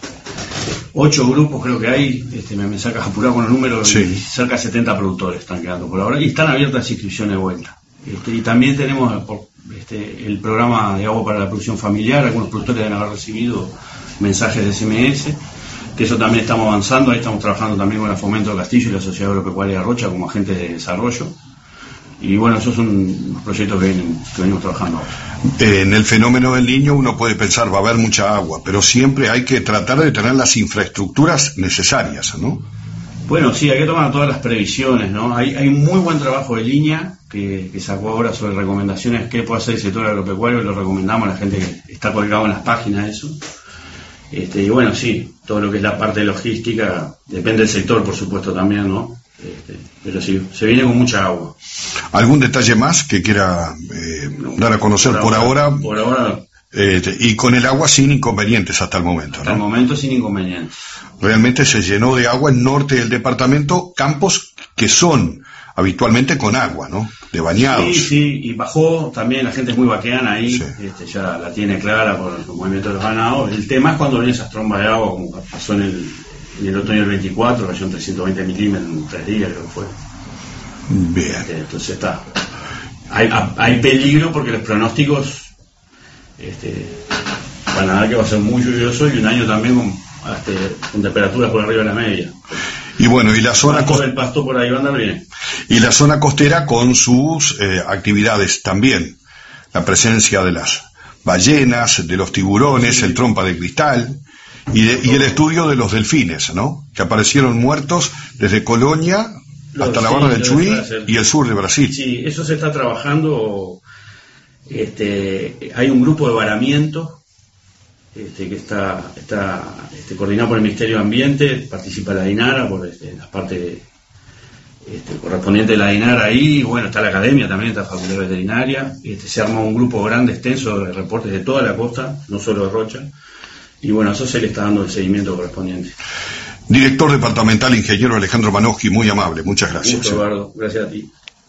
ocho grupos, creo que hay, este, me, me sacas apurado con los números, sí. Y cerca de setenta productores están quedando por ahora, y están abiertas las inscripciones de vuelta. Este, y también tenemos por, este, el programa de agua para la producción familiar, algunos productores deben haber recibido mensajes de S M S, que eso también estamos avanzando. Ahí estamos trabajando también con el Fomento de Castillo y la Sociedad Agropecuaria de Rocha como agentes de desarrollo. Y bueno, esos son los proyectos que, vienen, que venimos trabajando ahora. En el fenómeno del Niño uno puede pensar, va a haber mucha agua, pero siempre hay que tratar de tener las infraestructuras necesarias, ¿no? Bueno, sí, hay que tomar todas las previsiones, ¿no? Hay, hay muy buen trabajo de línea que, que sacó ahora sobre recomendaciones que puede hacer el sector agropecuario, y lo recomendamos a la gente que está colgado en las páginas eso. Este, y bueno, sí, todo lo que es la parte logística, depende del sector, por supuesto, también, ¿no? Este, pero sí, se viene con mucha agua. ¿Algún detalle más que quiera eh, no, dar a conocer por, por ahora? ahora por ahora. Eh, y con el agua sin inconvenientes hasta el momento, Hasta ¿no? el momento sin inconvenientes. Realmente se llenó de agua el norte del departamento, campos que son habitualmente con agua, ¿no? De bañados. Sí, sí, y bajó también, la gente es muy vaqueana ahí, sí. este, ya la tiene clara por el movimiento de los ganados. El tema es cuando vienen esas trombas de agua, como pasó en el, en el otoño del veinticuatro, cayó en trescientos veinte milímetros en tres días, creo que fue. Bien. Este, entonces está. Hay, hay peligro porque los pronósticos este, van a dar que va a ser muy lluvioso y un año también con, este, con temperaturas por arriba de la media. Y bueno, y la zona costera, el pasto por ahí va a andar bien. Y la zona costera con sus eh, actividades también, la presencia de las ballenas, de los tiburones, sí. El trompa de cristal y, de, y el estudio de los delfines, ¿no? Que aparecieron muertos desde Colonia los, hasta la barra sí, del Chuy y el sur de Brasil. Sí, eso se está trabajando. Este, hay un grupo de varamiento. Este, que está, está este, coordinado por el Ministerio de Ambiente, participa la DINARA por este, la parte este, correspondiente de la DINARA ahí, bueno, está la academia también, está la Facultad Veterinaria, este, se armó un grupo grande, extenso de reportes de toda la costa, no solo de Rocha, y bueno, eso se le está dando el seguimiento correspondiente. Director departamental, ingeniero Alejandro Manowski, muy amable, muchas gracias. Mucho, Eduardo, gracias a ti.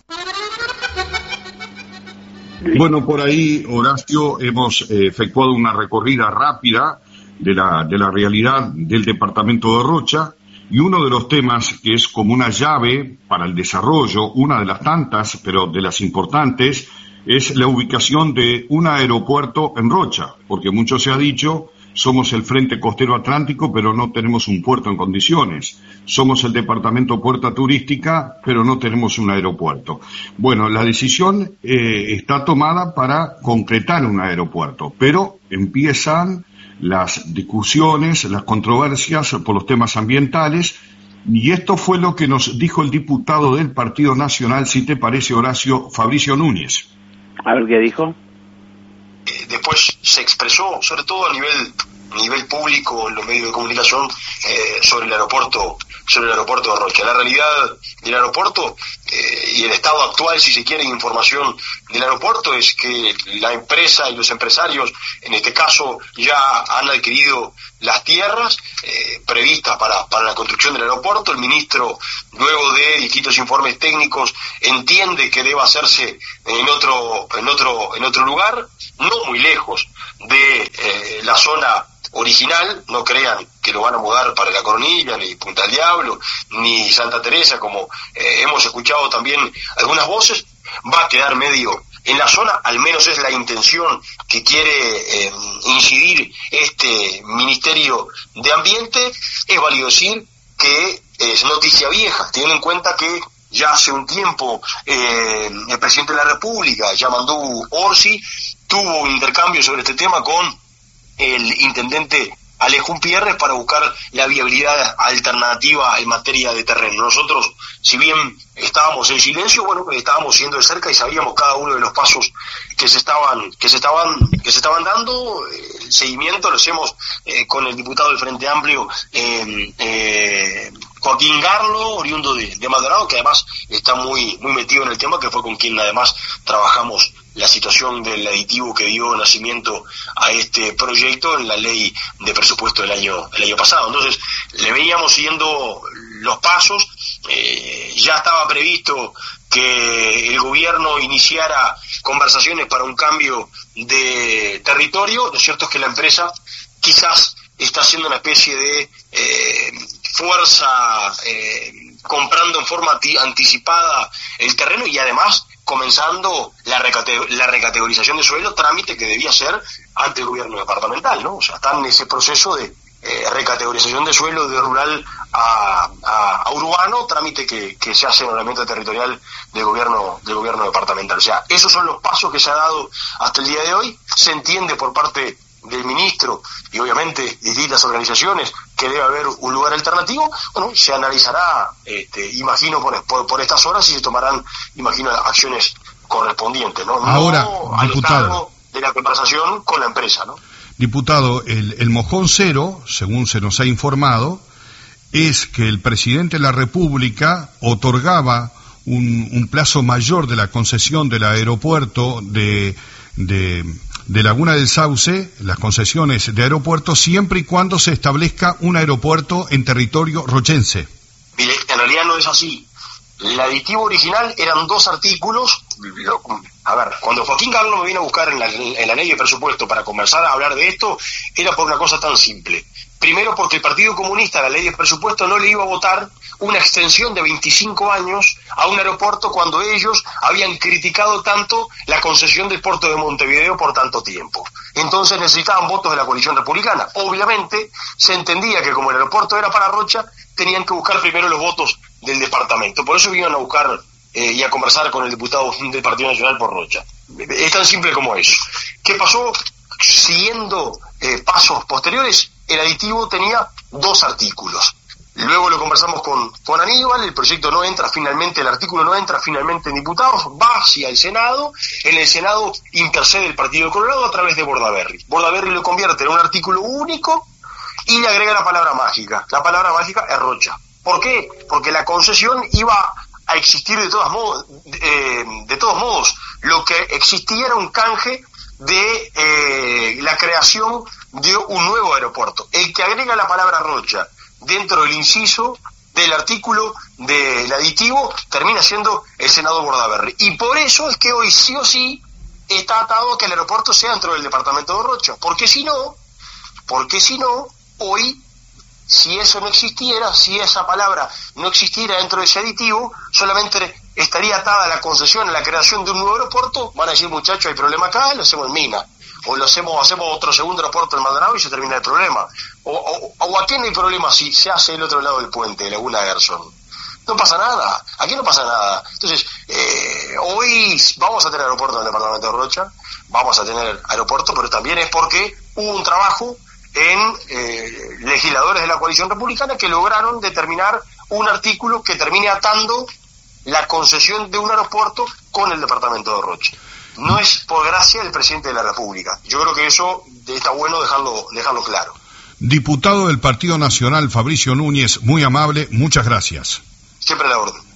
Bueno, por ahí, Horacio, hemos eh, efectuado una recorrida rápida de la, de la realidad del departamento de Rocha, y uno de los temas que es como una llave para el desarrollo, una de las tantas, pero de las importantes, es la ubicación de un aeropuerto en Rocha, porque mucho se ha dicho Somos el Frente Costero Atlántico, pero no tenemos un puerto en condiciones. Somos el Departamento Puerta Turística, pero no tenemos un aeropuerto. Bueno, la decisión eh, está tomada para concretar un aeropuerto, pero empiezan las discusiones, las controversias por los temas ambientales, y esto fue lo que nos dijo el diputado del Partido Nacional, si te parece, Horacio, Fabricio Núñez. A ver qué dijo. Eh, después se expresó, sobre todo a nivel nivel público en los medios de comunicación, eh, sobre el aeropuerto sobre el aeropuerto de Rocha. La realidad del aeropuerto eh, y el estado actual, si se quiere, información del aeropuerto es que la empresa y los empresarios, en este caso, ya han adquirido las tierras eh, previstas para, para la construcción del aeropuerto. El ministro, luego de distintos informes técnicos, entiende que debe hacerse en otro en otro en otro lugar, no muy lejos de eh, la zona original. No crean que lo van a mudar para La Coronilla, ni Punta del Diablo, ni Santa Teresa, como eh, hemos escuchado también algunas voces. Va a quedar medio en la zona, al menos es la intención que quiere eh, incidir este Ministerio de Ambiente. Es válido decir que es noticia vieja, teniendo en cuenta que ya hace un tiempo eh, el presidente de la República, Yamandú Orsi, tuvo un intercambio sobre este tema con el intendente Alejo Pierres para buscar la viabilidad alternativa en materia de terreno. Nosotros, si bien estábamos en silencio, bueno, estábamos siguiendo de cerca y sabíamos cada uno de los pasos que se estaban que se estaban que se estaban dando. El seguimiento lo hacemos eh, con el diputado del Frente Amplio, eh, eh, Joaquín Garlo, oriundo de, de Maldonado, que además está muy muy metido en el tema, que fue con quien además trabajamos la situación del aditivo que dio nacimiento a este proyecto en la ley de presupuesto del año el año pasado. Entonces, le veníamos siguiendo los pasos. Eh, ya estaba previsto que el gobierno iniciara conversaciones para un cambio de territorio. Lo cierto es que la empresa quizás está haciendo una especie de eh, fuerza, eh, comprando en forma anticipada el terreno y además comenzando la, recate- la recategorización de suelo, trámite que debía ser ante el gobierno departamental, ¿no? O sea, está en ese proceso de eh, recategorización de suelo de rural a, a, a urbano, trámite que, que se hace en el ordenamiento territorial del gobierno del gobierno departamental. O sea, esos son los pasos que se ha dado hasta el día de hoy. Se entiende por parte del ministro y obviamente distintas organizaciones que debe haber un lugar alternativo. Bueno, se analizará, este, imagino, por, por, por estas horas y se tomarán, imagino, acciones correspondientes, ¿no? Ahora, no diputado, de la conversación con la empresa, ¿no? Diputado, el, el mojón cero, según se nos ha informado, es que el presidente de la República otorgaba un, un plazo mayor de la concesión del aeropuerto de, de de Laguna del Sauce, las concesiones de aeropuertos, siempre y cuando se establezca un aeropuerto en territorio rochense. Mire, en realidad no es así. El aditivo original eran dos artículos. Lo, a ver, cuando Joaquín Garlo me vino a buscar en la, en la ley de presupuesto para conversar, a hablar de esto, era por una cosa tan simple. Primero, porque el Partido Comunista, la ley de presupuesto, no le iba a votar una extensión de veinticinco años a un aeropuerto cuando ellos habían criticado tanto la concesión del puerto de Montevideo por tanto tiempo. Entonces necesitaban votos de la coalición republicana. Obviamente se entendía que como el aeropuerto era para Rocha, tenían que buscar primero los votos del departamento. Por eso vinieron a buscar eh, y a conversar con el diputado del Partido Nacional por Rocha. Es tan simple como eso. ¿Qué pasó? Siguiendo eh, pasos posteriores, el aditivo tenía dos artículos. Luego lo conversamos con, con Aníbal, el proyecto no entra finalmente, el artículo no entra finalmente en diputados, va hacia el Senado, en el Senado intercede el Partido Colorado a través de Bordaberry. Bordaberry lo convierte en un artículo único y le agrega la palabra mágica. La palabra mágica es Rocha. ¿Por qué? Porque la concesión iba a existir de todos modos, eh, de todos modos. Lo que existía era un canje de eh, la creación de un nuevo aeropuerto. El que agrega la palabra Rocha dentro del inciso del artículo del aditivo termina siendo el senador Bordaberry. Y por eso es que hoy sí o sí está atado a que el aeropuerto sea dentro del departamento de Rocha. Porque si no, porque si no, hoy, si eso no existiera, si esa palabra no existiera dentro de ese aditivo, solamente estaría atada a la concesión, a la creación de un nuevo aeropuerto. Van a decir, muchachos, hay problema acá, lo hacemos en Mina. o lo hacemos hacemos otro segundo aeropuerto en Maldonado y se termina el problema. O, o, o aquí no hay problema si se hace el otro lado del puente, Laguna Gerson. No pasa nada, aquí no pasa nada. Entonces, eh, hoy vamos a tener aeropuerto en el departamento de Rocha, vamos a tener aeropuerto, pero también es porque hubo un trabajo en eh, legisladores de la coalición republicana que lograron determinar un artículo que termine atando la concesión de un aeropuerto con el departamento de Rocha. No es por gracia del presidente de la República. Yo creo que eso está bueno dejarlo, dejarlo claro. Diputado del Partido Nacional, Fabricio Núñez, muy amable, muchas gracias. Siempre a la orden.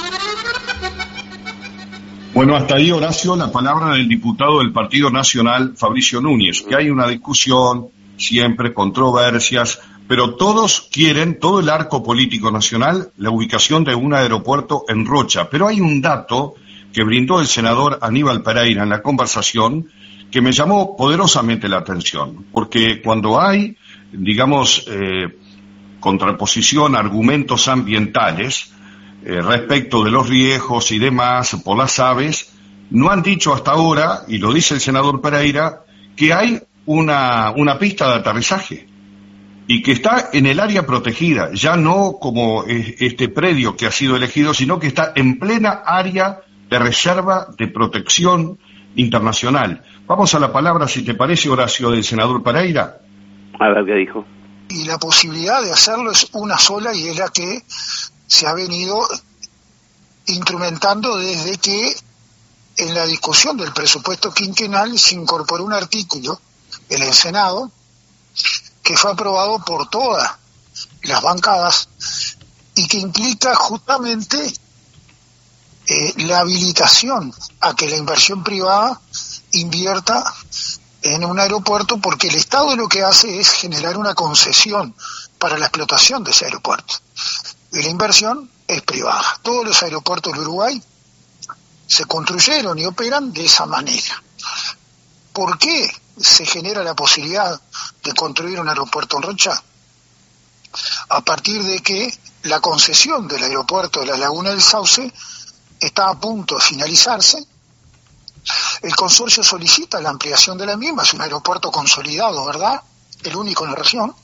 Bueno, hasta ahí, Horacio, la palabra del diputado del Partido Nacional, Fabricio Núñez, que hay una discusión, siempre controversias, pero todos quieren, todo el arco político nacional, la ubicación de un aeropuerto en Rocha. Pero hay un dato que brindó el senador Aníbal Pereira en la conversación que me llamó poderosamente la atención, porque cuando hay, digamos, eh, contraposición, argumentos ambientales, Eh, respecto de los riesgos y demás por las aves, no han dicho hasta ahora, y lo dice el senador Pereira, que hay una, una pista de aterrizaje y que está en el área protegida, ya no como eh, este predio que ha sido elegido, sino que está en plena área de reserva de protección internacional. Vamos a la palabra, si te parece, Horacio, del senador Pereira. A ver qué dijo. Y la posibilidad de hacerlo es una sola, y es la que se ha venido instrumentando desde que en la discusión del presupuesto quinquenal se incorporó un artículo en el Senado que fue aprobado por todas las bancadas y que implica justamente eh, la habilitación a que la inversión privada invierta en un aeropuerto, porque el Estado lo que hace es generar una concesión para la explotación de ese aeropuerto. Y la inversión es privada. Todos los aeropuertos del Uruguay se construyeron y operan de esa manera. ¿Por qué se genera la posibilidad de construir un aeropuerto en Rocha? A partir de que la concesión del aeropuerto de la Laguna del Sauce está a punto de finalizarse. El consorcio solicita la ampliación de la misma, es un aeropuerto consolidado, ¿verdad? El único en la región.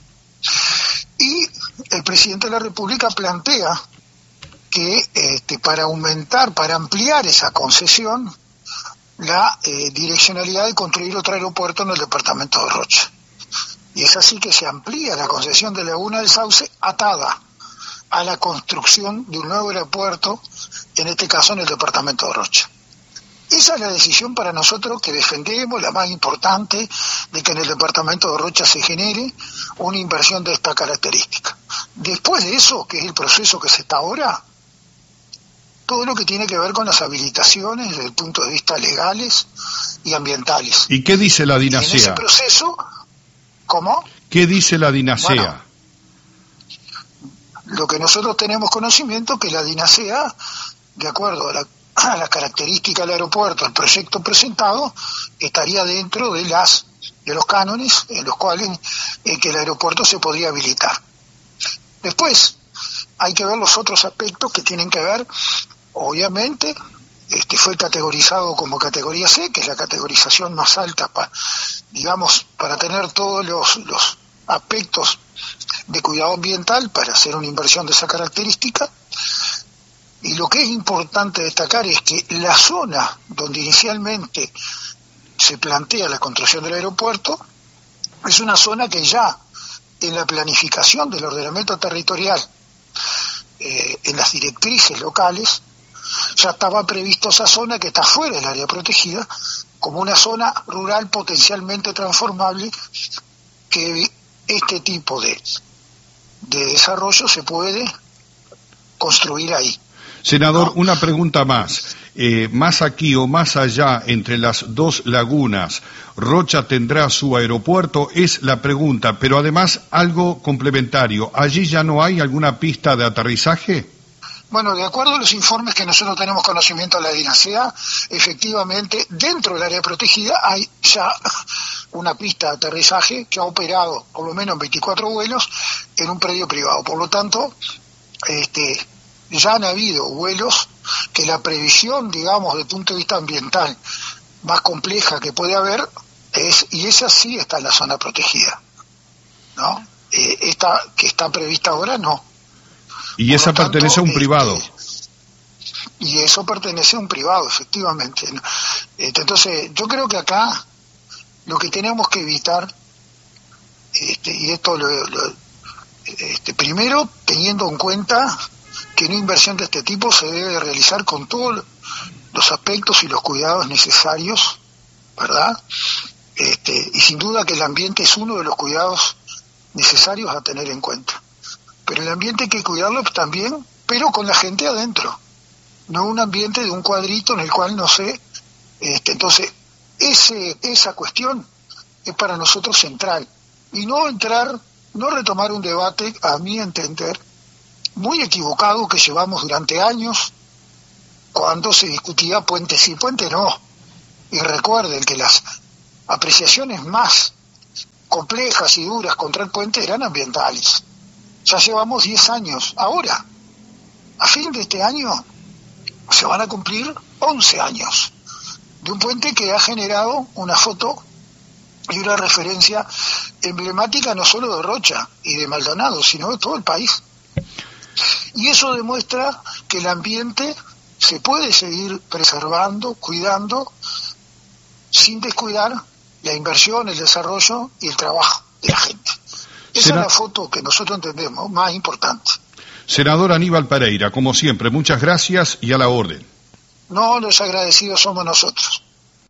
Y el presidente de la República plantea que este, para aumentar, para ampliar esa concesión, la eh, direccionalidad de construir otro aeropuerto en el departamento de Rocha. Y es así que se amplía la concesión de Laguna del Sauce atada a la construcción de un nuevo aeropuerto, en este caso en el departamento de Rocha. Esa es la decisión para nosotros que defendemos, la más importante, de que en el departamento de Rocha se genere una inversión de esta característica. Después de eso, que es el proceso que se está ahora, todo lo que tiene que ver con las habilitaciones desde el punto de vista legales y ambientales. ¿Y qué dice la DINASEA? En ese proceso, ¿cómo? ¿Qué dice la DINASEA? Bueno, lo que nosotros tenemos conocimiento que la DINASEA, de acuerdo a la a las características del aeropuerto, el proyecto presentado estaría dentro de las de los cánones en los cuales eh, que el aeropuerto se podría habilitar. Después hay que ver los otros aspectos que tienen que ver, obviamente, este fue categorizado como categoría C, que es la categorización más alta para, digamos, para tener todos los, los aspectos de cuidado ambiental para hacer una inversión de esa característica. Y lo que es importante destacar es que la zona donde inicialmente se plantea la construcción del aeropuerto es una zona que ya en la planificación del ordenamiento territorial, eh, en las directrices locales, ya estaba previsto esa zona que está fuera del área protegida como una zona rural potencialmente transformable, que este tipo de, de desarrollo se puede construir ahí. Senador, una pregunta más. Eh, más aquí o más allá, entre las dos lagunas, ¿Rocha tendrá su aeropuerto? Es la pregunta, pero además algo complementario. ¿Allí ya no hay alguna pista de aterrizaje? Bueno, de acuerdo a los informes que nosotros tenemos conocimiento de la DINASEA, efectivamente, dentro del área protegida hay ya una pista de aterrizaje que ha operado por lo menos veinticuatro vuelos en un predio privado. Por lo tanto, este... ya han habido vuelos que la previsión, digamos, desde el punto de vista ambiental más compleja que puede haber, Es, y esa sí está en la zona protegida, ¿no? Eh, esta que está prevista ahora no. Y esa tanto, pertenece a un este, privado. Y eso pertenece a un privado, efectivamente. Este, entonces, yo creo que acá lo que tenemos que evitar, este, y esto lo, lo este, primero teniendo en cuenta que una inversión de este tipo se debe realizar con todos los aspectos y los cuidados necesarios, ¿verdad? Este, y sin duda que el ambiente es uno de los cuidados necesarios a tener en cuenta. Pero el ambiente hay que cuidarlo también, pero con la gente adentro, no un ambiente de un cuadrito en el cual no sé. Este, entonces, ese, esa cuestión es para nosotros central. Y no entrar, no retomar un debate, a mi entender, muy equivocado que llevamos durante años, cuando se discutía puente sí, puente no. Y recuerden que las apreciaciones más complejas y duras contra el puente eran ambientales. Ya llevamos diez años. Ahora, a fin de este año, se van a cumplir once años de un puente que ha generado una foto y una referencia emblemática no solo de Rocha y de Maldonado, sino de todo el país. Y eso demuestra que el ambiente se puede seguir preservando, cuidando, sin descuidar la inversión, el desarrollo y el trabajo de la gente. Esa Sena... es la foto que nosotros entendemos más importante. Senador Aníbal Pereira, como siempre, muchas gracias y a la orden. No, los agradecidos somos nosotros.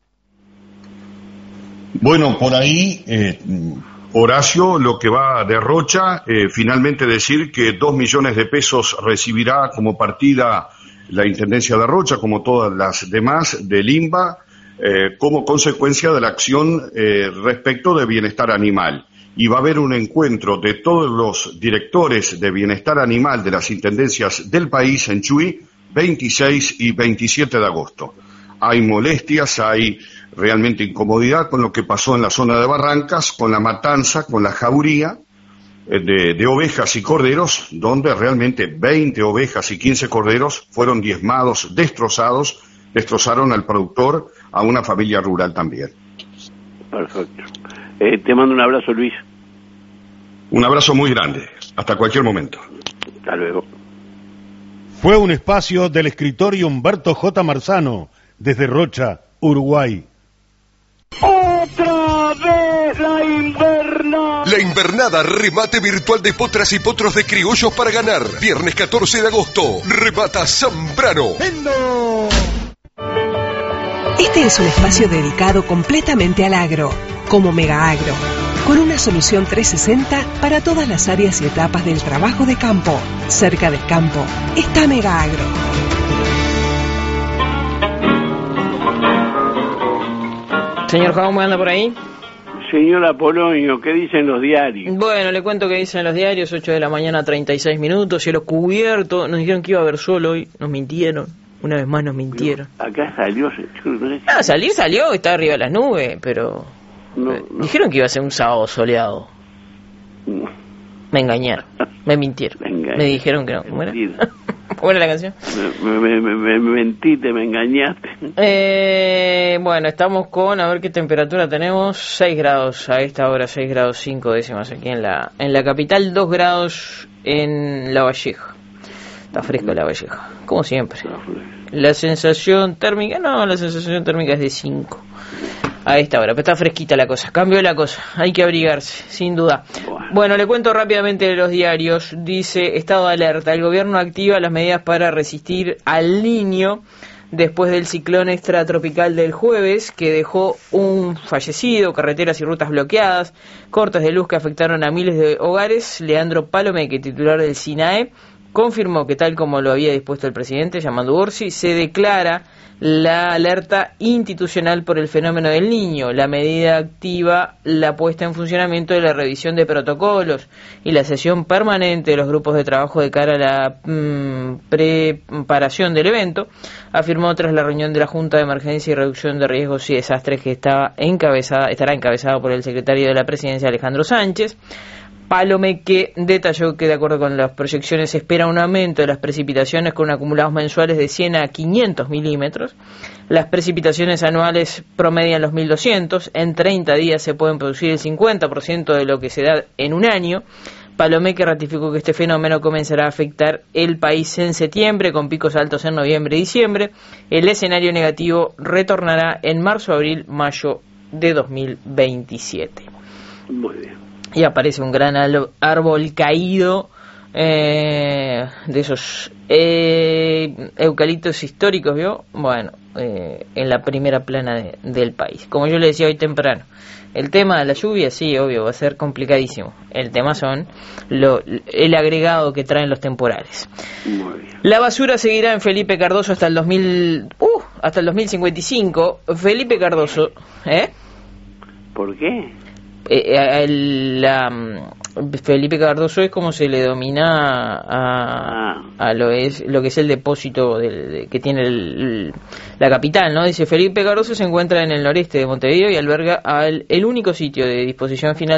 Bueno, por ahí, eh, Horacio, lo que va de Rocha, eh, finalmente decir que dos millones de pesos recibirá como partida la Intendencia de Rocha, como todas las demás, del I N B A, eh, como consecuencia de la acción eh, respecto de bienestar animal. Y va a haber un encuentro de todos los directores de bienestar animal de las intendencias del país en Chuy, veintiséis y veintisiete de agosto. Hay molestias, hay realmente incomodidad con lo que pasó en la zona de Barrancas, con la matanza, con la jauría eh, de, de ovejas y corderos, donde realmente veinte ovejas y quince corderos fueron diezmados, destrozados, destrozaron al productor, a una familia rural también. Perfecto. Eh, te mando un abrazo, Luis. Un abrazo muy grande. Hasta cualquier momento. Hasta luego. Fue un espacio del escritorio Humberto J. Marzano, desde Rocha, Uruguay. ¡Otra vez la invernada! La invernada, remate virtual de potras y potros de criollos para ganar. Viernes catorce de agosto, remata Zambrano. ¡Vendo! Este es un espacio dedicado completamente al agro, como Mega Agro, con una solución trescientos sesenta para todas las áreas y etapas del trabajo de campo. Cerca del campo está Mega Agro. Señor Jaume, ¿anda por ahí? Señor Apolonio, ¿qué dicen los diarios? Bueno, le cuento que dicen los diarios, ocho de la mañana, treinta y seis minutos, cielo cubierto, nos dijeron que iba a haber sol hoy, nos mintieron, una vez más nos mintieron. Pero acá salió, no sé si... Ah, salir salió, está arriba de las nubes, pero... No, eh, no. Dijeron que iba a ser un sábado soleado. No. Me engañaron, me mintieron, Me engañaron. me dijeron que no. ¿Cómo era? ¿Cómo era la canción? Me, me, me, me, me mentiste, me engañaste. Eh, bueno, estamos con, a ver qué temperatura tenemos, seis grados a esta hora, seis grados cinco décimas aquí en la en la capital, dos grados en La Valleja. Está fresco La Valleja, como siempre. La sensación térmica, no, la sensación térmica es de cinco a esta hora, pero está fresquita la cosa, cambió la cosa, hay que abrigarse, sin duda. Bueno, le cuento rápidamente de los diarios. Dice, estado de alerta, el gobierno activa las medidas para resistir al Niño después del ciclón extratropical del jueves, que dejó un fallecido, carreteras y rutas bloqueadas, cortes de luz que afectaron a miles de hogares. Leandro Palomeque, titular del SINAE, confirmó que, tal como lo había dispuesto el presidente, llamando Ursi, se declara la alerta institucional por el fenómeno del Niño. La medida activa la puesta en funcionamiento de la revisión de protocolos y la sesión permanente de los grupos de trabajo de cara a la mmm, preparación del evento, afirmó tras la reunión de la Junta de Emergencia y Reducción de Riesgos y Desastres, que estaba encabezada, estará encabezada por el secretario de la Presidencia, Alejandro Sánchez. Palomeque detalló que de acuerdo con las proyecciones se espera un aumento de las precipitaciones con acumulados mensuales de cien a quinientos milímetros. Las precipitaciones anuales promedian los mil doscientos. En treinta días se pueden producir el cincuenta por ciento de lo que se da en un año. Palomeque ratificó que este fenómeno comenzará a afectar el país en septiembre, con picos altos en noviembre y diciembre. El escenario negativo retornará en marzo, abril, mayo de dos mil veintisiete. Muy bien. Y aparece un gran árbol caído, eh, de esos eh, eucaliptos históricos, ¿vio? Bueno, eh, en la primera plana de, del país. Como yo le decía hoy temprano, el tema de la lluvia, sí, obvio, va a ser complicadísimo. El tema son lo, el agregado que traen los temporales. Muy bien. La basura seguirá en Felipe Cardoso hasta el dos mil, uh, hasta el dos mil cincuenta y cinco. Felipe Cardoso, ¿eh? ¿Por qué? Eh, el, la, Felipe Cardoso es como se le domina a, a lo es lo que es el depósito del, de, que tiene el, el, la capital, ¿no? Dice: Felipe Cardoso se encuentra en el noreste de Montevideo y alberga al, el único sitio de disposición final